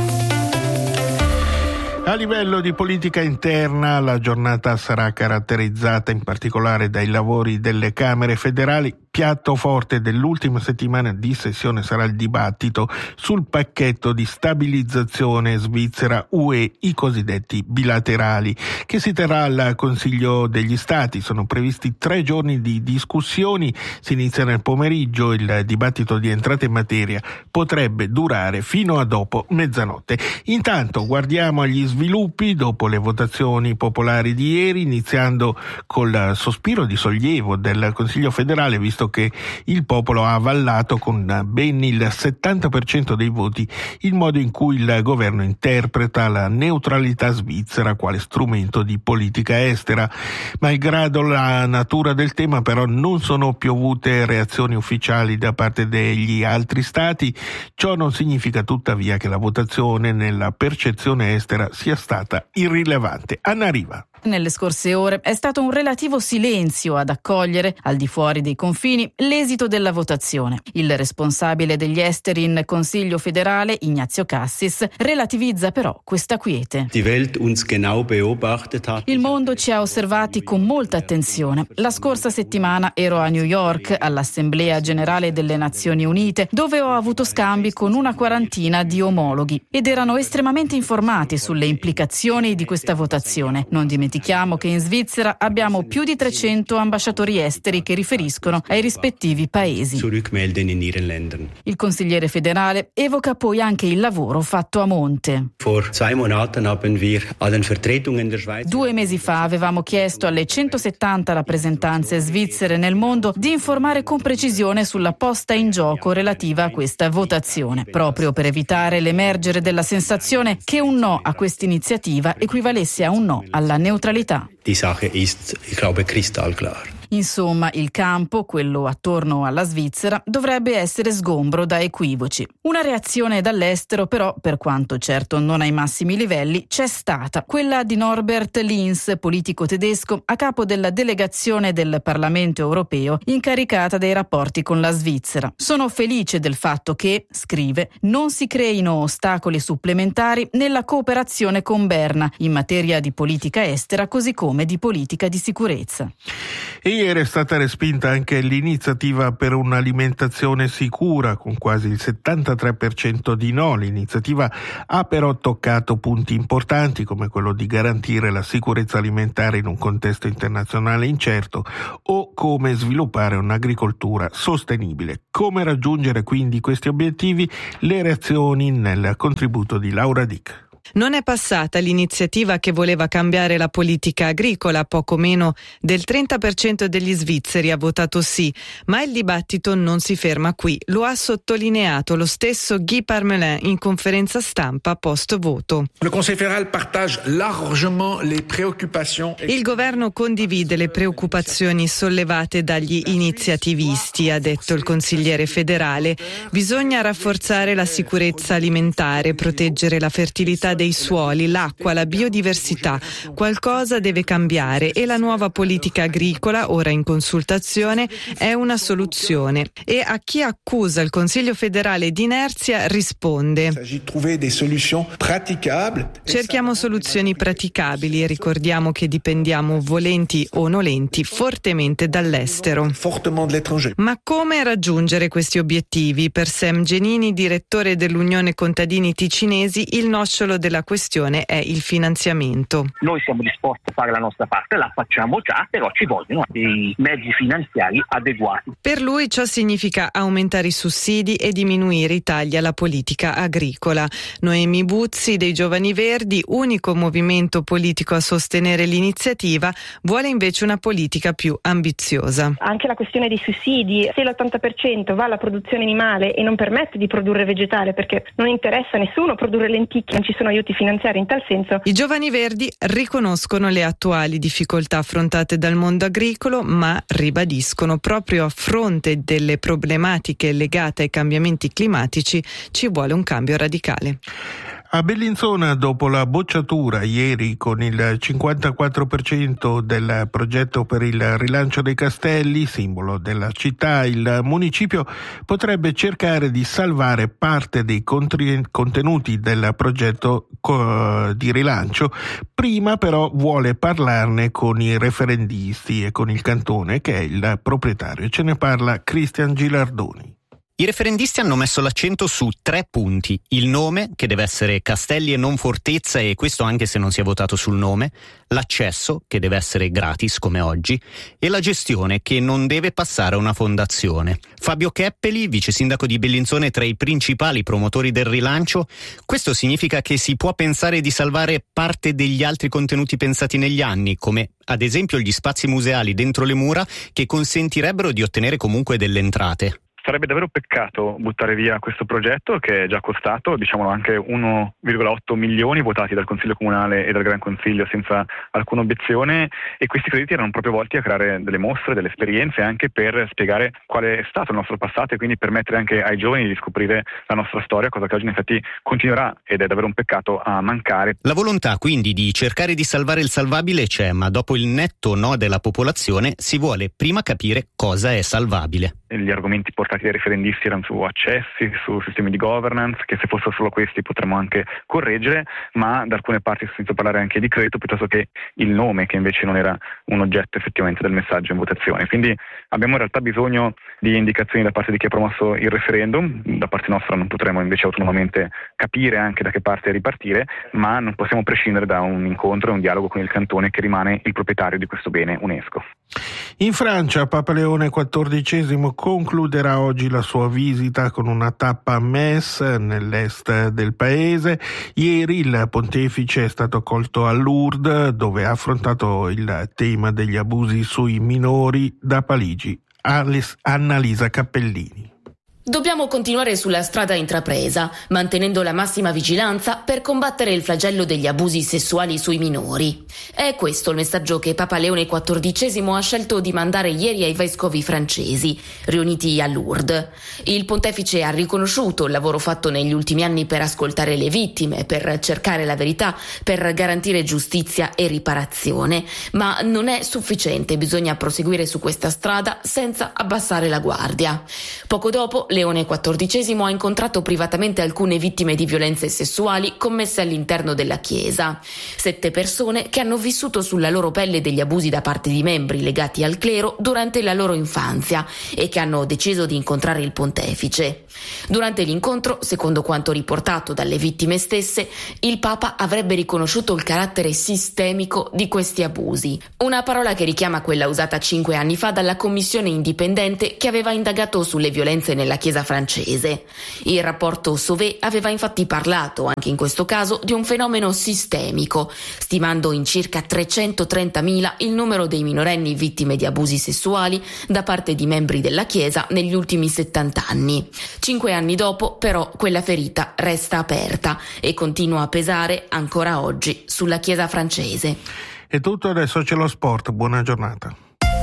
A livello di politica interna, la giornata sarà caratterizzata in particolare dai lavori delle Camere federali. Piatto forte dell'ultima settimana di sessione sarà il dibattito sul pacchetto di stabilizzazione Svizzera U E, i cosiddetti bilaterali, che si terrà al Consiglio degli Stati. Sono previsti tre giorni di discussioni, si inizia nel pomeriggio, il dibattito di entrata in materia potrebbe durare fino a dopo mezzanotte. Intanto guardiamo agli sviluppi dopo le votazioni popolari di ieri, iniziando col sospiro di sollievo del Consiglio federale, visto che il popolo ha avallato con ben il settanta per cento dei voti il modo in cui il governo interpreta la neutralità svizzera quale strumento di politica estera. Malgrado la natura del tema, però, non sono piovute reazioni ufficiali da parte degli altri stati. Ciò non significa tuttavia che la votazione nella percezione estera sia stata irrilevante. Anna Riva. Nelle scorse ore è stato un relativo silenzio ad accogliere, al di fuori dei confini, l'esito della votazione. Il responsabile degli esteri in Consiglio federale, Ignazio Cassis, relativizza però questa quiete. Il mondo ci ha osservati con molta attenzione. La scorsa settimana ero a New York, all'Assemblea Generale delle Nazioni Unite, dove ho avuto scambi con una quarantina di omologhi ed erano estremamente informati sulle implicazioni di questa votazione. Non dimentichiamo Dimentichiamo che in Svizzera abbiamo più di trecento ambasciatori esteri che riferiscono ai rispettivi paesi. Il consigliere federale evoca poi anche il lavoro fatto a monte. Due mesi fa avevamo chiesto alle centosettanta rappresentanze svizzere nel mondo di informare con precisione sulla posta in gioco relativa a questa votazione, proprio per evitare l'emergere della sensazione che un no a questa iniziativa equivalesse a un no alla neutralità. Die Sache ist, ich glaube, kristallklar. Insomma, il campo, quello attorno alla Svizzera, dovrebbe essere sgombro da equivoci. Una reazione dall'estero, però, per quanto certo non ai massimi livelli, c'è stata. Quella di Norbert Linz, politico tedesco, a capo della delegazione del Parlamento europeo incaricata dei rapporti con la Svizzera. Sono felice del fatto che, scrive, non si creino ostacoli supplementari nella cooperazione con Berna in materia di politica estera così come di politica di sicurezza. E ieri è stata respinta anche l'iniziativa per un'alimentazione sicura, con quasi il settantatré per cento di no. L'iniziativa ha però toccato punti importanti come quello di garantire la sicurezza alimentare in un contesto internazionale incerto o come sviluppare un'agricoltura sostenibile. Come raggiungere quindi questi obiettivi? Le reazioni nel contributo di Laura Dick. Non è passata l'iniziativa che voleva cambiare la politica agricola, poco meno del trenta per cento degli svizzeri ha votato sì, ma il dibattito non si ferma qui. Lo ha sottolineato lo stesso Guy Parmelin in conferenza stampa post voto. Le Conseil fédéral partage largement les préoccupations. Il governo condivide le preoccupazioni sollevate dagli iniziativisti, ha detto il consigliere federale. Bisogna rafforzare la sicurezza alimentare, proteggere la fertilità dei suoli, l'acqua, la biodiversità. Qualcosa deve cambiare e la nuova politica agricola, ora in consultazione, è una soluzione. E a chi accusa il Consiglio federale di inerzia risponde: cerchiamo soluzioni praticabili e ricordiamo che dipendiamo, volenti o nolenti, fortemente dall'estero. Ma come raggiungere questi obiettivi? Per Sam Genini, direttore dell'Unione Contadini Ticinesi, il nocciolo della questione è il finanziamento. Noi siamo disposti a fare la nostra parte, la facciamo già, però ci vogliono dei mezzi finanziari adeguati. Per lui ciò significa aumentare i sussidi e diminuire i tagli alla politica agricola. Noemi Buzzi dei Giovani Verdi, unico movimento politico a sostenere l'iniziativa, vuole invece una politica più ambiziosa. Anche la questione dei sussidi, se l'ottanta per cento va alla produzione animale e non permette di produrre vegetale perché non interessa a nessuno produrre lenticchie, non ci sono aiuti finanziari in tal senso. I Giovani Verdi riconoscono le attuali difficoltà affrontate dal mondo agricolo, ma ribadiscono proprio a fronte delle problematiche legate ai cambiamenti climatici ci vuole un cambio radicale. A Bellinzona, dopo la bocciatura ieri con il cinquantaquattro per cento del progetto per il rilancio dei castelli, simbolo della città, il municipio potrebbe cercare di salvare parte dei contenuti del progetto di rilancio. Prima però vuole parlarne con i referendisti e con il cantone, che è il proprietario. Ce ne parla Cristian Gilardoni. I referendisti hanno messo l'accento su tre punti: il nome, che deve essere Castelli e non Fortezza, e questo anche se non si è votato sul nome, l'accesso, che deve essere gratis come oggi, e la gestione, che non deve passare a una fondazione. Fabio Cheppeli, vice sindaco di Bellinzona e tra i principali promotori del rilancio: questo significa che si può pensare di salvare parte degli altri contenuti pensati negli anni, come ad esempio gli spazi museali dentro le mura, che consentirebbero di ottenere comunque delle entrate. Sarebbe davvero peccato buttare via questo progetto, che è già costato, diciamolo, anche uno virgola otto milioni votati dal Consiglio Comunale e dal Gran Consiglio senza alcuna obiezione, e questi crediti erano proprio volti a creare delle mostre, delle esperienze, anche per spiegare qual è stato il nostro passato e quindi permettere anche ai giovani di scoprire la nostra storia, cosa che oggi in effetti continuerà, ed è davvero un peccato a mancare. La volontà quindi di cercare di salvare il salvabile c'è, ma dopo il netto no della popolazione si vuole prima capire cosa è salvabile. Gli argomenti portati dai referendisti erano su accessi, su sistemi di governance, che se fossero solo questi potremmo anche correggere, ma da alcune parti si è sentito parlare anche di credito piuttosto che il nome, che invece non era un oggetto effettivamente del messaggio in votazione. Quindi abbiamo in realtà bisogno di indicazioni da parte di chi ha promosso il referendum. Da parte nostra non potremo invece autonomamente capire anche da che parte ripartire, ma non possiamo prescindere da un incontro e un dialogo con il cantone, che rimane il proprietario di questo bene UNESCO. In Francia, Papa Leone quattordicesimo concluderà oggi la sua visita con una tappa a Metz, nell'est del paese. Ieri il pontefice è stato accolto a Lourdes, dove ha affrontato il tema degli abusi sui minori. Da Parigi, Annalisa Cappellini. Dobbiamo continuare sulla strada intrapresa, mantenendo la massima vigilanza per combattere il flagello degli abusi sessuali sui minori. È questo il messaggio che Papa Leone quattordicesimo ha scelto di mandare ieri ai vescovi francesi, riuniti a Lourdes. Il pontefice ha riconosciuto il lavoro fatto negli ultimi anni per ascoltare le vittime, per cercare la verità, per garantire giustizia e riparazione. Ma non è sufficiente, bisogna proseguire su questa strada senza abbassare la guardia. Poco dopo, Leone quattordicesimo ha incontrato privatamente alcune vittime di violenze sessuali commesse all'interno della Chiesa. Sette persone che hanno vissuto sulla loro pelle degli abusi da parte di membri legati al clero durante la loro infanzia e che hanno deciso di incontrare il pontefice. Durante l'incontro, secondo quanto riportato dalle vittime stesse, il Papa avrebbe riconosciuto il carattere sistemico di questi abusi. Una parola che richiama quella usata cinque anni fa dalla commissione indipendente che aveva indagato sulle violenze nella Chiesa francese. Il rapporto Sauvé aveva infatti parlato, anche in questo caso, di un fenomeno sistemico, stimando in circa trecentotrentamila il numero dei minorenni vittime di abusi sessuali da parte di membri della Chiesa negli ultimi settanta anni. Cinque anni dopo, però, quella ferita resta aperta e continua a pesare ancora oggi sulla Chiesa francese. È tutto, adesso c'è lo sport. Buona giornata.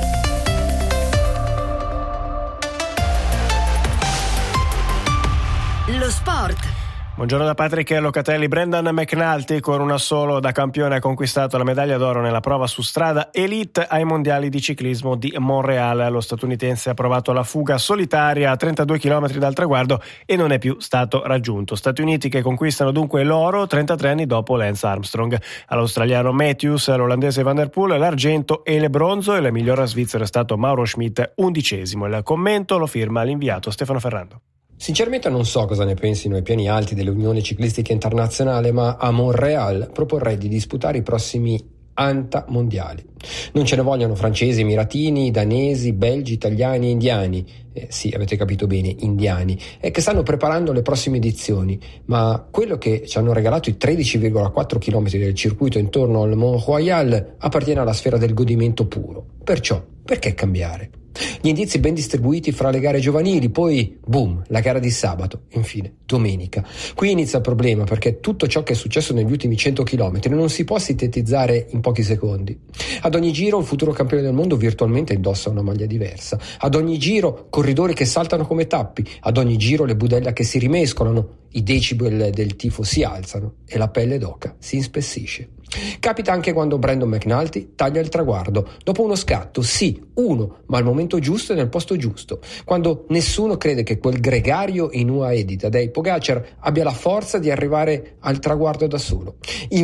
Lo sport. Buongiorno da Patrick Locatelli. Brendan McNulty con un assolo da campione ha conquistato la medaglia d'oro nella prova su strada Elite ai mondiali di ciclismo di Montréal. Lo statunitense ha provato la fuga solitaria a trentadue chilometri dal traguardo e non è più stato raggiunto. Stati Uniti che conquistano dunque l'oro trentatré anni dopo Lance Armstrong. All'australiano Matthews, all'olandese Van der Poel l'argento e il bronzo, e il miglior svizzero è stato Mauro Schmidt, undicesimo. Il commento lo firma l'inviato Stefano Ferrando. Sinceramente non so cosa ne pensino i piani alti dell'Unione Ciclistica Internazionale, ma a Montréal proporrei di disputare i prossimi Anta mondiali. Non ce ne vogliono francesi, emiratini, danesi, belgi, italiani e indiani. Eh, sì, avete capito bene, indiani. E che stanno preparando le prossime edizioni. Ma quello che ci hanno regalato i tredici virgola quattro chilometri del circuito intorno al Mont Royal appartiene alla sfera del godimento puro. Perciò, perché cambiare? Gli indizi ben distribuiti fra le gare giovanili, poi boom, la gara di sabato, infine domenica. Qui inizia il problema, perché tutto ciò che è successo negli ultimi cento chilometri non si può sintetizzare in pochi secondi. Ad ogni giro il futuro campione del mondo virtualmente indossa una maglia diversa. Ad ogni giro corridori che saltano come tappi. Ad ogni giro le budella che si rimescolano, i decibel del tifo si alzano e la pelle d'oca si inspessisce. Capita anche quando Brendan McNulty taglia il traguardo dopo uno scatto, sì, uno, ma al momento giusto e nel posto giusto, quando nessuno crede che quel gregario in U A E di Tadej Pogacar abbia la forza di arrivare al traguardo da solo.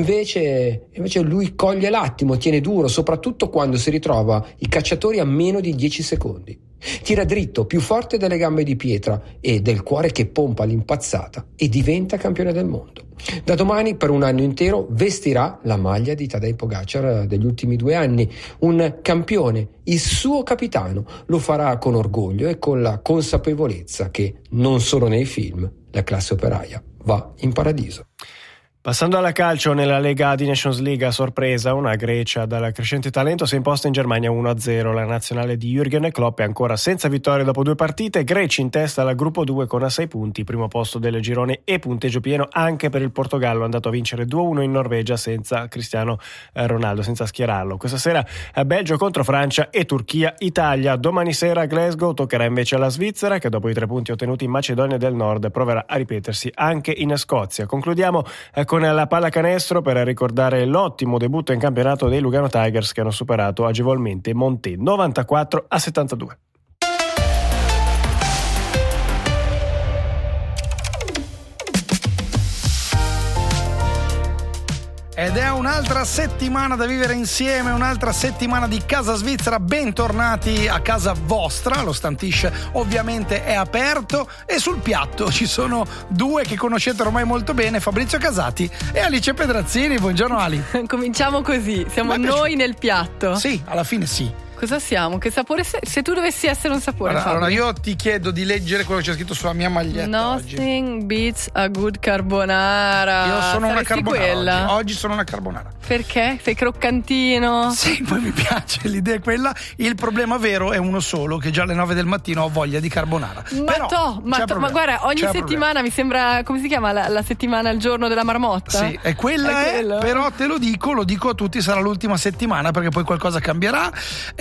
Invece, invece lui coglie l'attimo, tiene duro, soprattutto quando si ritrova i cacciatori a meno di dieci secondi. Tira dritto, più forte delle gambe di pietra e del cuore che pompa all'impazzata, e diventa campione del mondo. Da domani per un anno intero vestirà la maglia di Tadej Pogacar degli ultimi due anni, un campione, il suo capitano. Lo farà con orgoglio e con la consapevolezza che non solo nei film la classe operaia va in paradiso. Passando alla calcio, nella Lega di Nations League a sorpresa una Grecia dal crescente talento si è imposta in Germania uno a zero. La nazionale di Jürgen Klopp è ancora senza vittoria dopo due partite. Greci in testa al gruppo due con a sei punti, primo posto del girone e punteggio pieno anche per il Portogallo, andato a vincere due a uno in Norvegia senza Cristiano Ronaldo, senza schierarlo. Questa sera Belgio contro Francia e Turchia Italia. Domani sera a Glasgow toccherà invece alla Svizzera, che dopo i tre punti ottenuti in Macedonia del Nord proverà a ripetersi anche in Scozia. Concludiamo con la pallacanestro per ricordare l'ottimo debutto in campionato dei Lugano Tigers, che hanno superato agevolmente Monté novantaquattro a settantadue. Ed è un'altra settimana da vivere insieme, un'altra settimana di Casa Svizzera. Bentornati a casa vostra. Lo Stantish ovviamente è aperto e sul piatto ci sono due che conoscete ormai molto bene, Fabrizio Casati e Alice Pedrazzini. Buongiorno Ali. Cominciamo così, siamo noi nel piatto. Sì, alla fine sì. Cosa siamo? Che sapore sei? Se tu dovessi essere un sapore, allora, Fabio. allora io ti chiedo di leggere quello che c'è scritto sulla mia maglietta. Nothing oggi. beats a good carbonara. Io sono Saresti una carbonara quella? oggi. oggi sono una carbonara. Perché? Sei croccantino? Sì, poi mi piace, l'idea è quella. Il problema vero è uno solo, che già alle nove del mattino ho voglia di carbonara. Ma Però, to, ma, to, ma guarda, ogni c'è settimana mi sembra, come si chiama la, la settimana, il giorno della marmotta? Sì, e quella è, è però te lo dico, lo dico a tutti, sarà l'ultima settimana perché poi qualcosa cambierà.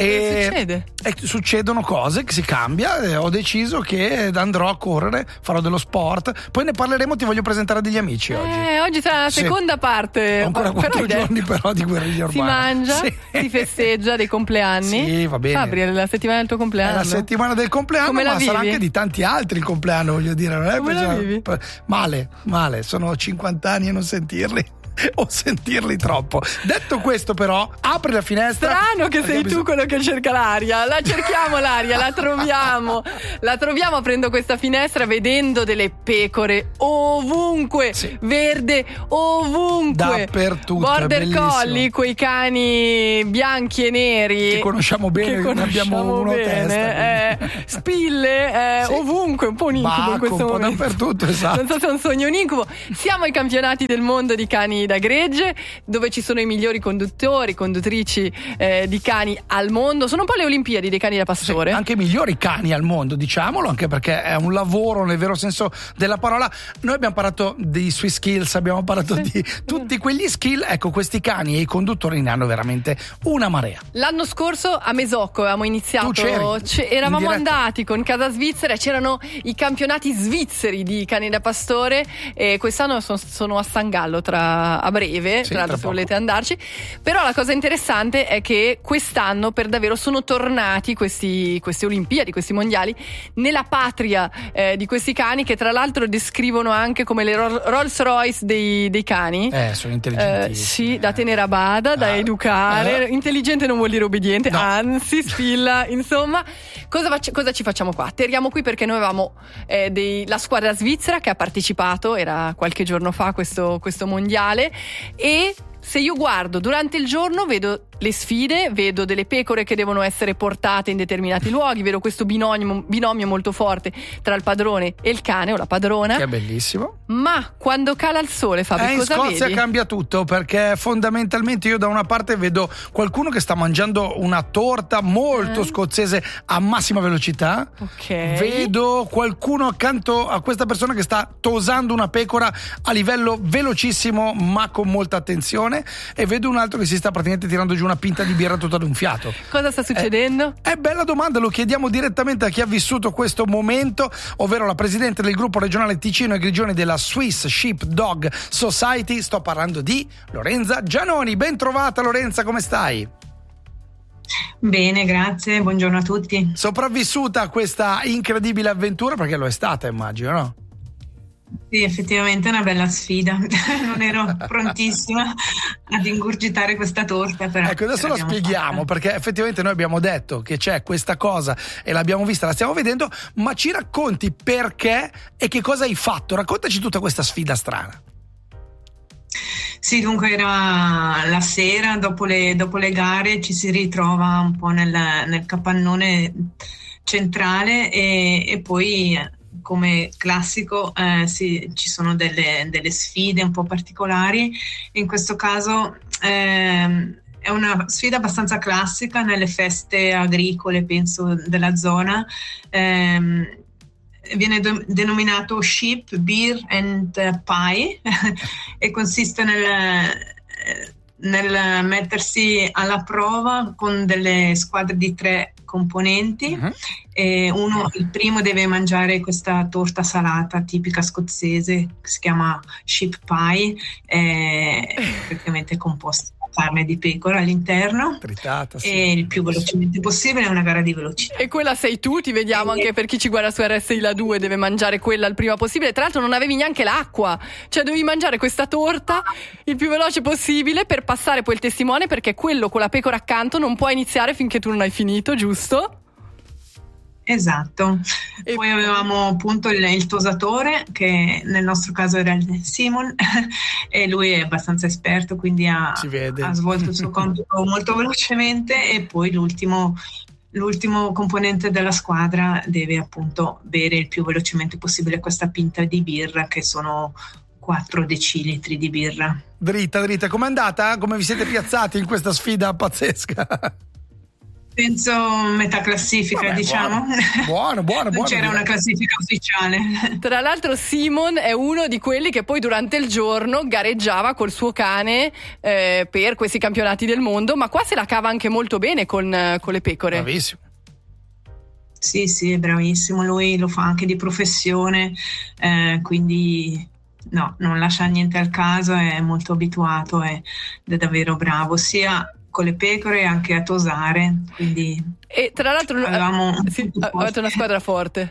E succede? E succedono cose che si cambia. E ho deciso che andrò a correre, farò dello sport. Poi ne parleremo, ti voglio presentare degli amici oggi. Eh, oggi sarà la Sì. seconda parte. Ho ancora quattro però giorni però di guerriglia si urbana. mangia, Sì. si festeggia dei compleanni. Sì, va bene. Fabri, è la settimana del tuo compleanno. È la settimana del compleanno, Come la ma sarà vivi? anche di tanti altri il compleanno, voglio dire. Non è Come la bisogna- vivi? Male, male, sono cinquanta anni e non sentirli. O sentirli troppo. Detto questo, però, apri la finestra. Strano che perché sei bisogna- tu quello che cerca l'aria. La cerchiamo l'aria, la troviamo. La troviamo aprendo questa finestra, vedendo delle pecore ovunque, verde ovunque. Dappertutto, è Border bellissimo. collie, quei cani bianchi e neri Che conosciamo bene, che ne abbiamo conosciamo uno a bene, testa, eh, spille, eh, Sì. ovunque, un po' un incubo Bacco, in questo un po' momento. dappertutto, esatto. Non so se è un sogno o un incubo. Siamo ai campionati del mondo di cani da gregge, dove ci sono i migliori conduttori, conduttrici eh, di cani al mondo. Sono un po' le Olimpiadi dei cani da pastore. Sì, anche i migliori cani al mondo, diciamolo, anche perché è un lavoro nel vero senso della parola. Noi abbiamo parlato di sui skills, abbiamo parlato Sì, di tutti quegli skill. Ecco, questi cani e i conduttori ne hanno veramente una marea. L'anno scorso a Mesocco avevamo iniziato, Tu c'eri? c- eravamo In diretta? andati con Casa Svizzera e c'erano i campionati svizzeri di cani da pastore, e quest'anno sono, sono a San Gallo tra, a breve, Sì, tra l'altro tra se volete andarci. Però la cosa interessante è che quest'anno per davvero sono tornati questi, queste Olimpiadi, questi mondiali, nella patria eh, di questi cani, che tra l'altro descrivono anche come le Ro- Rolls Royce dei, dei cani. Eh, sono Eh, intelligentissimi. sì, da tenere a bada, da Ah, educare. eh. Intelligente non vuol dire obbediente, No. anzi, spilla. Insomma, cosa, fac- cosa ci facciamo qua? Atterriamo qui perché noi avevamo eh, dei- la squadra svizzera che ha partecipato, era qualche giorno fa questo, questo mondiale, e se io guardo durante il giorno vedo le sfide, vedo delle pecore che devono essere portate in determinati luoghi, vedo questo binomio, binomio molto forte tra il padrone e il cane o la padrona. Che è bellissimo. Ma quando cala il sole, Fabio, Eh, in cosa Scozia vedi? cambia tutto, perché fondamentalmente io da una parte vedo qualcuno che sta mangiando una torta molto Eh. scozzese a massima velocità. Ok. Vedo qualcuno accanto a questa persona che sta tosando una pecora a livello velocissimo ma con molta attenzione, e vedo un altro che si sta praticamente tirando giù una pinta di birra tutta d'un fiato. Cosa sta succedendo? È bella domanda, lo chiediamo direttamente a chi ha vissuto questo momento, ovvero la presidente del gruppo regionale Ticino e Grigioni della Swiss Sheep Dog Society. Sto parlando di Lorenza Gianoni. Ben trovata Lorenza, come stai? Bene, grazie, buongiorno a tutti. Sopravvissuta a questa incredibile avventura, perché lo è stata, immagino, no? Sì, effettivamente è una bella sfida. Non ero prontissima ad ingurgitare questa torta, però. Ecco, adesso ce la l'abbiamo spieghiamo, fatta. perché effettivamente noi abbiamo detto che c'è questa cosa e l'abbiamo vista, la stiamo vedendo, ma ci racconti perché e che cosa hai fatto? Raccontaci tutta questa sfida strana. Sì, dunque era la sera, dopo le, dopo le gare ci si ritrova un po' nel, nel capannone centrale e, e poi, come classico, eh, sì, ci sono delle, delle sfide un po' particolari. In questo caso ehm, è una sfida abbastanza classica nelle feste agricole, penso, della zona. Ehm, viene do- denominato Sheep, Beer and Pie e consiste nel, nel mettersi alla prova con delle squadre di tre componenti. Uh-huh. E uno, il primo deve mangiare questa torta salata tipica scozzese che si chiama Sheep Pie, è praticamente composta carne di pecora all'interno, tritata, sì. E il più velocemente possibile, è una gara di velocità. E quella sei tu, ti vediamo anche per chi ci guarda su R S I La due, deve mangiare quella il prima possibile. Tra l'altro non avevi neanche l'acqua, cioè dovevi mangiare questa torta il più veloce possibile per passare poi il testimone, perché quello con la pecora accanto non può iniziare finché tu non hai finito, giusto? Esatto, e poi avevamo appunto il, il tosatore, che nel nostro caso era il Simon, e lui è abbastanza esperto, quindi ha, ha svolto il suo compito molto velocemente, e poi l'ultimo, l'ultimo componente della squadra deve appunto bere il più velocemente possibile questa pinta di birra, che sono quattro decilitri di birra. Dritta, dritta, com'è andata? Come vi siete piazzati in questa sfida pazzesca? Penso metà classifica. Vabbè, diciamo. Buono, buono, buono. Non c'era buono. una classifica ufficiale. Tra l'altro Simon è uno di quelli che poi durante il giorno gareggiava col suo cane eh, per questi campionati del mondo, ma qua se la cava anche molto bene con, con le pecore. Bravissimo. Sì, sì, è bravissimo. Lui lo fa anche di professione, eh, quindi no, non lascia niente al caso, è molto abituato ed è davvero bravo, sia con le pecore anche a tosare, quindi e tra l'altro avevamo sì, avete una squadra forte.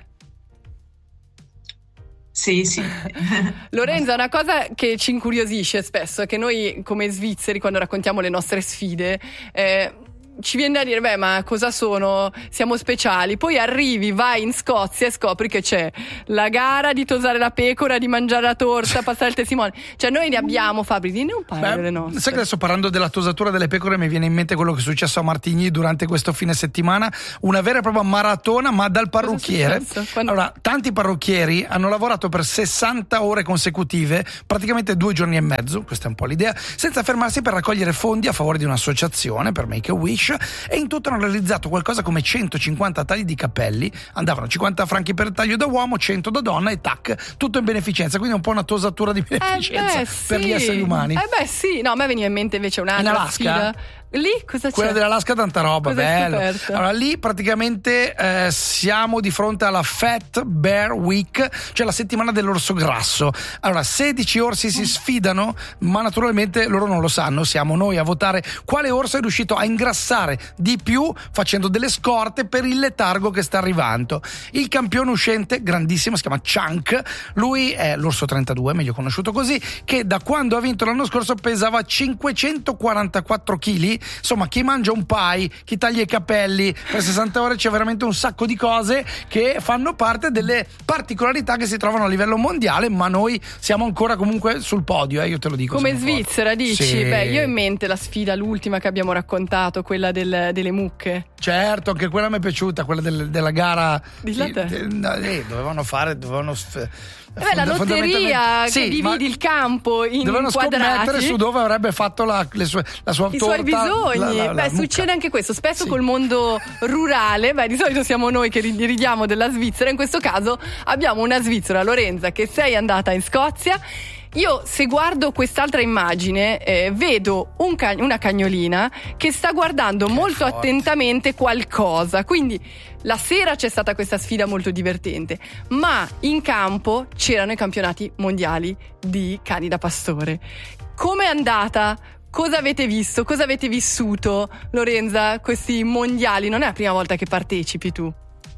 Sì, sì. Lorenza, una cosa che ci incuriosisce spesso è che noi come svizzeri, quando raccontiamo le nostre sfide, eh, ci viene da dire, beh, ma cosa sono? Siamo speciali. Poi arrivi, vai in Scozia e scopri che c'è la gara di tosare la pecora, di mangiare la torta, passare il testimone. Cioè noi ne abbiamo, Fabri, dinne un paio delle nostre. Sai che adesso, parlando della tosatura delle pecore, mi viene in mente quello che è successo a Martigny durante questo fine settimana, una vera e propria maratona, ma dal parrucchiere. Quando... Allora, tanti parrucchieri hanno lavorato per sessanta ore consecutive, praticamente due giorni e mezzo, questa è un po' l'idea, senza fermarsi per raccogliere fondi a favore di un'associazione, per Make a Wish, e in tutto hanno realizzato qualcosa come centocinquanta tagli di capelli, andavano cinquanta franchi per taglio da uomo, cento da donna, e tac, tutto in beneficenza, quindi un po' una tosatura di beneficenza eh beh, per sì. gli esseri umani. Eh beh sì, no, a me veniva in mente invece un'altra in Alaska? sfida. Lì cosa c'è? Quella dell'Alaska, tanta roba, cosa bello. Allora lì praticamente eh, siamo di fronte alla Fat Bear Week, cioè la settimana dell'orso grasso. Allora sedici orsi si sfidano, ma naturalmente loro non lo sanno, siamo noi a votare quale orso è riuscito a ingrassare di più facendo delle scorte per il letargo che sta arrivando. Il campione uscente, grandissimo, si chiama Chunk, lui è l'orso trentadue, meglio conosciuto così, che da quando ha vinto l'anno scorso pesava cinquecentoquarantaquattro chili. Insomma, chi mangia un pie, chi taglia i capelli per sessanta ore, c'è veramente un sacco di cose che fanno parte delle particolarità che si trovano a livello mondiale, ma noi siamo ancora comunque sul podio, eh, io te lo dico. Come Svizzera, forti. Dici? Sì. Beh, io ho in mente la sfida, l'ultima che abbiamo raccontato, quella del, delle mucche. Certo, anche quella mi è piaciuta, quella del, della gara. Dilla te. Eh, dovevano fare, dovevano... Eh beh, la lotteria che sì, dividi il campo in dovevano quadrati. scommettere su dove avrebbe fatto la, le sue, la sua i torta, suoi bisogni. La, la, beh, la succede anche questo spesso sì. col mondo rurale. Beh, di solito siamo noi che ridiamo della Svizzera. In questo caso abbiamo una svizzera, Lorenza, che sei andata in Scozia. Io, se guardo quest'altra immagine, eh, vedo un ca- una cagnolina che sta guardando che molto forte. attentamente qualcosa. Quindi la sera c'è stata questa sfida molto divertente, ma in campo c'erano i campionati mondiali di cani da pastore. Com'è andata? Cosa avete visto? Cosa avete vissuto, Lorenza, questi mondiali? Non è la prima volta che partecipi tu?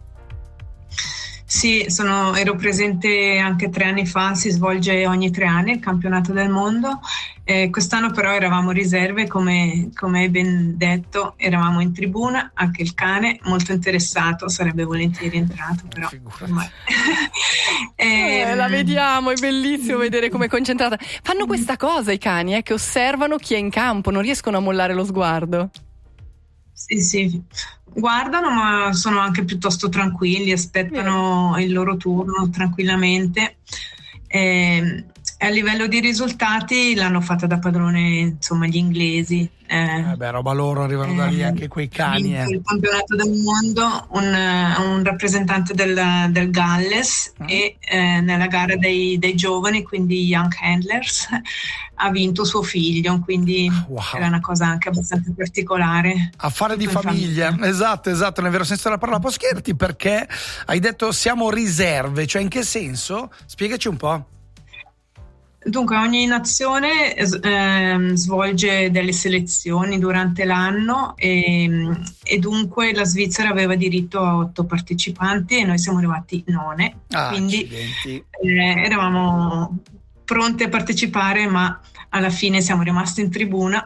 Sì, sono, ero presente anche tre anni fa, si svolge ogni tre anni il campionato del mondo. Eh, quest'anno però eravamo riserve, come, come hai ben detto, eravamo in tribuna, anche il cane molto interessato, sarebbe volentieri entrato, però ormai. eh, eh, la vediamo, è bellissimo vedere come è concentrata. Fanno questa cosa i cani, eh, che osservano chi è in campo, non riescono a mollare lo sguardo. Sì, sì, guardano, ma sono anche piuttosto tranquilli, aspettano il loro turno tranquillamente. E a livello di risultati l'hanno fatta da padrone, insomma, gli inglesi. Eh, eh beh, roba loro, arrivano eh, da lì anche quei cani. Eh. Il campionato del mondo, un, un rappresentante del, del Galles mm. e eh, nella gara dei, dei giovani, quindi Young Handlers, ha vinto suo figlio, quindi wow. Era una cosa anche abbastanza particolare. Affare di famiglia. famiglia, esatto, esatto, nel vero senso della parola. Posso chiederti perché hai detto siamo riserve, cioè in che senso? Spiegaci un po'. Dunque, ogni nazione eh, svolge delle selezioni durante l'anno e, e dunque la Svizzera aveva diritto a otto partecipanti e noi siamo arrivati none, ah, quindi eh, eravamo pronti a partecipare, ma alla fine siamo rimasti in tribuna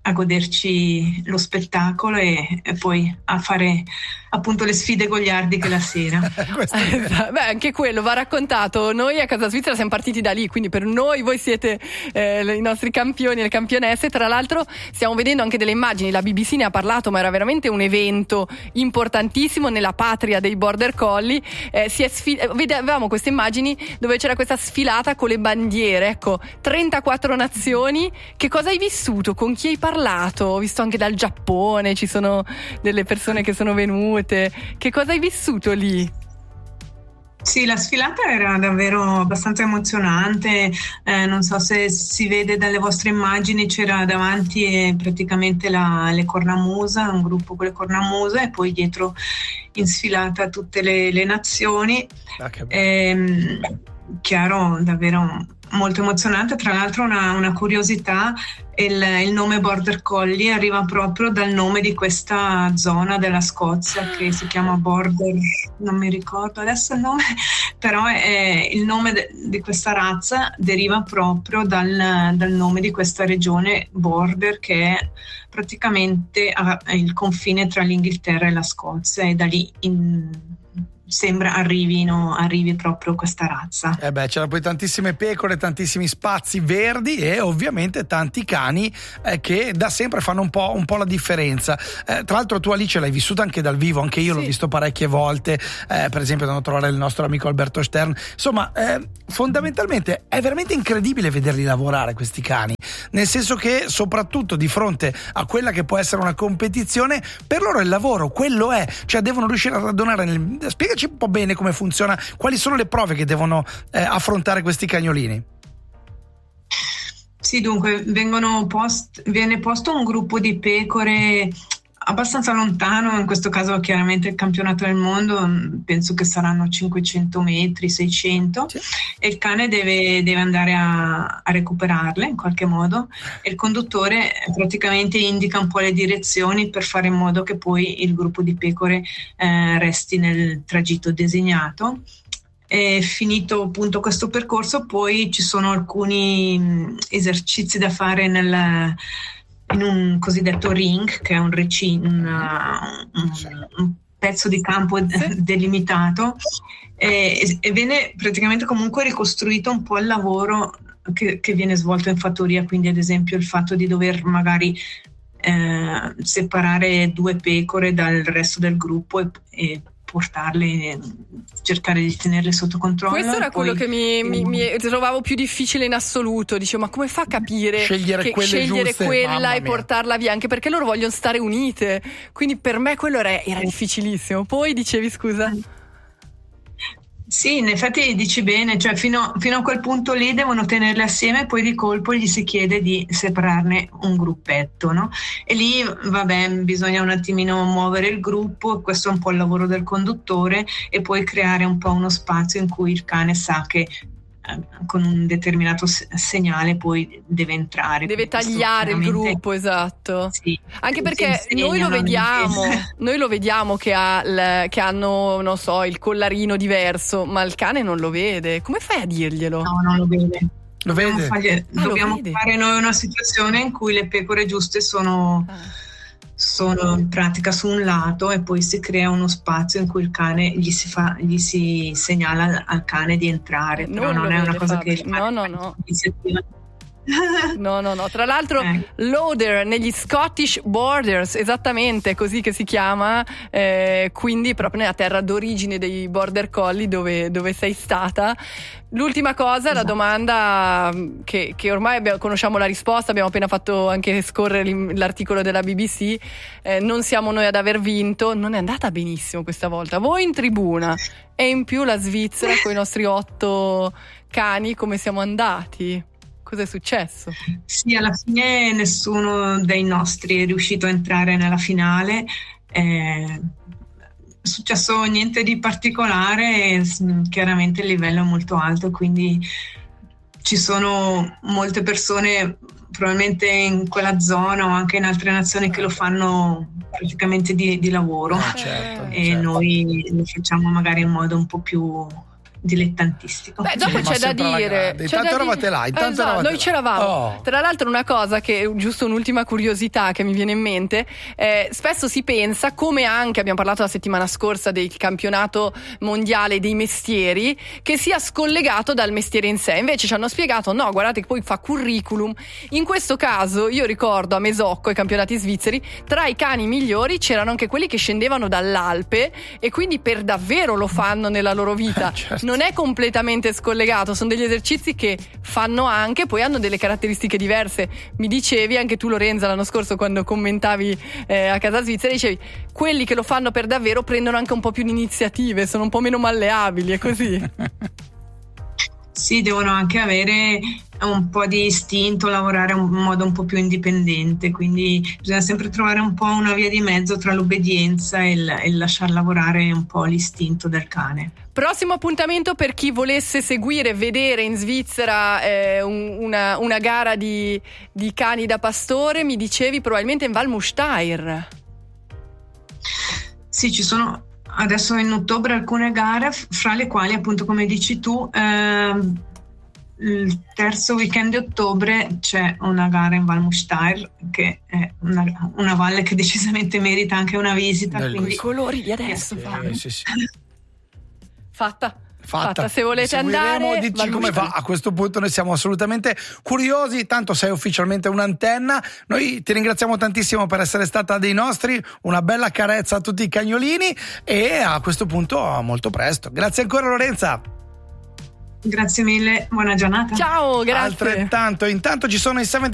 a goderci lo spettacolo e, e poi a fare appunto le sfide goliardiche la sera. Beh, anche quello va raccontato. Noi a Casa Svizzera siamo partiti da lì, quindi per noi voi siete eh, i nostri campioni e le campionesse. Tra l'altro stiamo vedendo anche delle immagini, la B B C ne ha parlato, ma era veramente un evento importantissimo nella patria dei border collie. Eh, si è sfi- vedevamo queste immagini dove c'era questa sfilata con le bandiere, ecco, trentaquattro nazioni. Che cosa hai vissuto? Con chi hai parlato? Ho visto anche dal Giappone, ci sono delle persone che sono venute. Che cosa hai vissuto lì? Sì, la sfilata era davvero abbastanza emozionante, eh, non so se si vede dalle vostre immagini, c'era davanti eh, praticamente la, le cornamusa, un gruppo con le cornamusa e poi dietro in sfilata tutte le, le nazioni. Ah, che eh, chiaro, davvero molto emozionante. Tra l'altro una, una curiosità, il, il nome Border Collie arriva proprio dal nome di questa zona della Scozia che si chiama Border, non mi ricordo adesso il nome, però è, il nome de, di questa razza deriva proprio dal, dal nome di questa regione Border, che è praticamente a, il confine tra l'Inghilterra e la Scozia, e da lì in sembra arrivino, arrivi proprio questa razza. Eh beh, c'erano poi tantissime pecore, tantissimi spazi verdi e ovviamente tanti cani eh, che da sempre fanno un po', un po' la differenza. Eh, tra l'altro tu, Alice, l'hai vissuta anche dal vivo, anche io sì. L'ho visto parecchie volte, eh, per esempio andando a trovare il nostro amico Alberto Stern. Insomma, eh, fondamentalmente è veramente incredibile vederli lavorare questi cani, nel senso che soprattutto di fronte a quella che può essere una competizione, per loro il lavoro quello è, cioè devono riuscire a radunare nel... Spiegaci un po' bene come funziona, quali sono le prove che devono eh, affrontare questi cagnolini. Sì, dunque vengono post, viene posto un gruppo di pecore abbastanza lontano, in questo caso chiaramente il campionato del mondo, penso che saranno cinquecento metri, seicento, sì. E il cane deve, deve andare a, a recuperarle in qualche modo, e il conduttore praticamente indica un po' le direzioni per fare in modo che poi il gruppo di pecore eh, resti nel tragitto designato. E finito appunto questo percorso, poi ci sono alcuni esercizi da fare nel in un cosiddetto ring, che è un recinto, un, un, un pezzo di campo delimitato, e, e viene praticamente comunque ricostruito un po' il lavoro che, che viene svolto in fattoria, quindi ad esempio il fatto di dover magari eh, separare due pecore dal resto del gruppo e, e portarle, cercare di tenerle sotto controllo. Questo era quello che mi, mi, mi trovavo più difficile in assoluto. Dicevo, ma come fa a capire scegliere, che quelle scegliere giuste, quella e portarla via? Anche perché loro vogliono stare unite, quindi per me quello era, era difficilissimo. Poi dicevi, scusa? Sì, in effetti dici bene, cioè fino, fino a quel punto lì devono tenerle assieme e poi di colpo gli si chiede di separarne un gruppetto, no? E lì, vabbè, bisogna un attimino muovere il gruppo, questo è un po' il lavoro del conduttore, e poi creare un po' uno spazio in cui il cane sa che con un determinato segnale poi deve entrare, deve tagliare il gruppo, esatto. Sì, anche perché noi lo vediamo noi lo vediamo che, ha l, che hanno, non so, il collarino diverso, ma il cane non lo vede. Come fai a dirglielo? No, non lo vede. Lo vede? Fargli, ah, dobbiamo lo vede. Fare noi una situazione in cui le pecore giuste sono ah. sono in pratica su un lato, e poi si crea uno spazio in cui il cane gli si fa, gli si segnala al cane di entrare, però non, non è una cosa Fabio. Che il cane no no no no no no tra l'altro eh. Loader negli Scottish Borders, esattamente così che si chiama, eh, quindi proprio nella terra d'origine dei Border Collie, dove, dove sei stata. L'ultima cosa, esatto. La domanda che, che ormai abbiamo, conosciamo la risposta, abbiamo appena fatto anche scorrere l'articolo della B B C, eh, non siamo noi ad aver vinto, non è andata benissimo questa volta, voi in tribuna e in più la Svizzera con i nostri otto cani, come siamo andati? Cosa è successo? Sì, alla fine nessuno dei nostri è riuscito a entrare nella finale. Eh, è successo niente di particolare, chiaramente il livello è molto alto, quindi ci sono molte persone probabilmente in quella zona o anche in altre nazioni che lo fanno praticamente di, di lavoro, ah, certo, e certo. Noi lo facciamo magari in modo un po' più dilettantistico. Beh, dopo Sì, c'è da dire, c'è intanto da eravate dire- là, intanto Esatto, eravate noi là. c'eravamo. Oh. Tra l'altro, una cosa che, giusto un'ultima curiosità che mi viene in mente, eh, spesso si pensa, come anche abbiamo parlato la settimana scorsa del campionato mondiale dei mestieri, che sia scollegato dal mestiere in sé. Invece ci hanno spiegato, no, guardate che poi fa curriculum. In questo caso io ricordo a Mesocco, i campionati svizzeri, tra i cani migliori c'erano anche quelli che scendevano dall'Alpe e quindi per davvero lo fanno nella loro vita. Certo. Non è completamente scollegato, sono degli esercizi che fanno anche, poi hanno delle caratteristiche diverse. Mi dicevi anche tu, Lorenza, l'anno scorso quando commentavi eh, a Casa Svizzera, dicevi quelli che lo fanno per davvero prendono anche un po' più di iniziative, sono un po' meno malleabili, è così. Sì, devono anche avere un po' di istinto, lavorare in modo un po' più indipendente, quindi bisogna sempre trovare un po' una via di mezzo tra l'obbedienza e il, e il lasciar lavorare un po' l'istinto del cane. Prossimo appuntamento per chi volesse seguire, vedere in Svizzera eh, un, una, una gara di, di cani da pastore, mi dicevi probabilmente in Val Mustair. Sì, ci sono adesso in ottobre alcune gare, fra le quali appunto come dici tu ehm, il terzo weekend di ottobre c'è una gara in Val Mustair, che è una, una valle che decisamente merita anche una visita. Quindi... I colori di adesso. Eh, sì, sì. Fatta. Fatta. Fatta. Se volete Seguiremo, andare, dici come va. A questo punto noi siamo assolutamente curiosi, tanto sei ufficialmente un'antenna. Noi ti ringraziamo tantissimo per essere stata dei nostri, una bella carezza a tutti i cagnolini e a questo punto a molto presto. Grazie ancora, Lorenza. Grazie mille, buona giornata. Ciao, grazie. Altrettanto, intanto ci sono i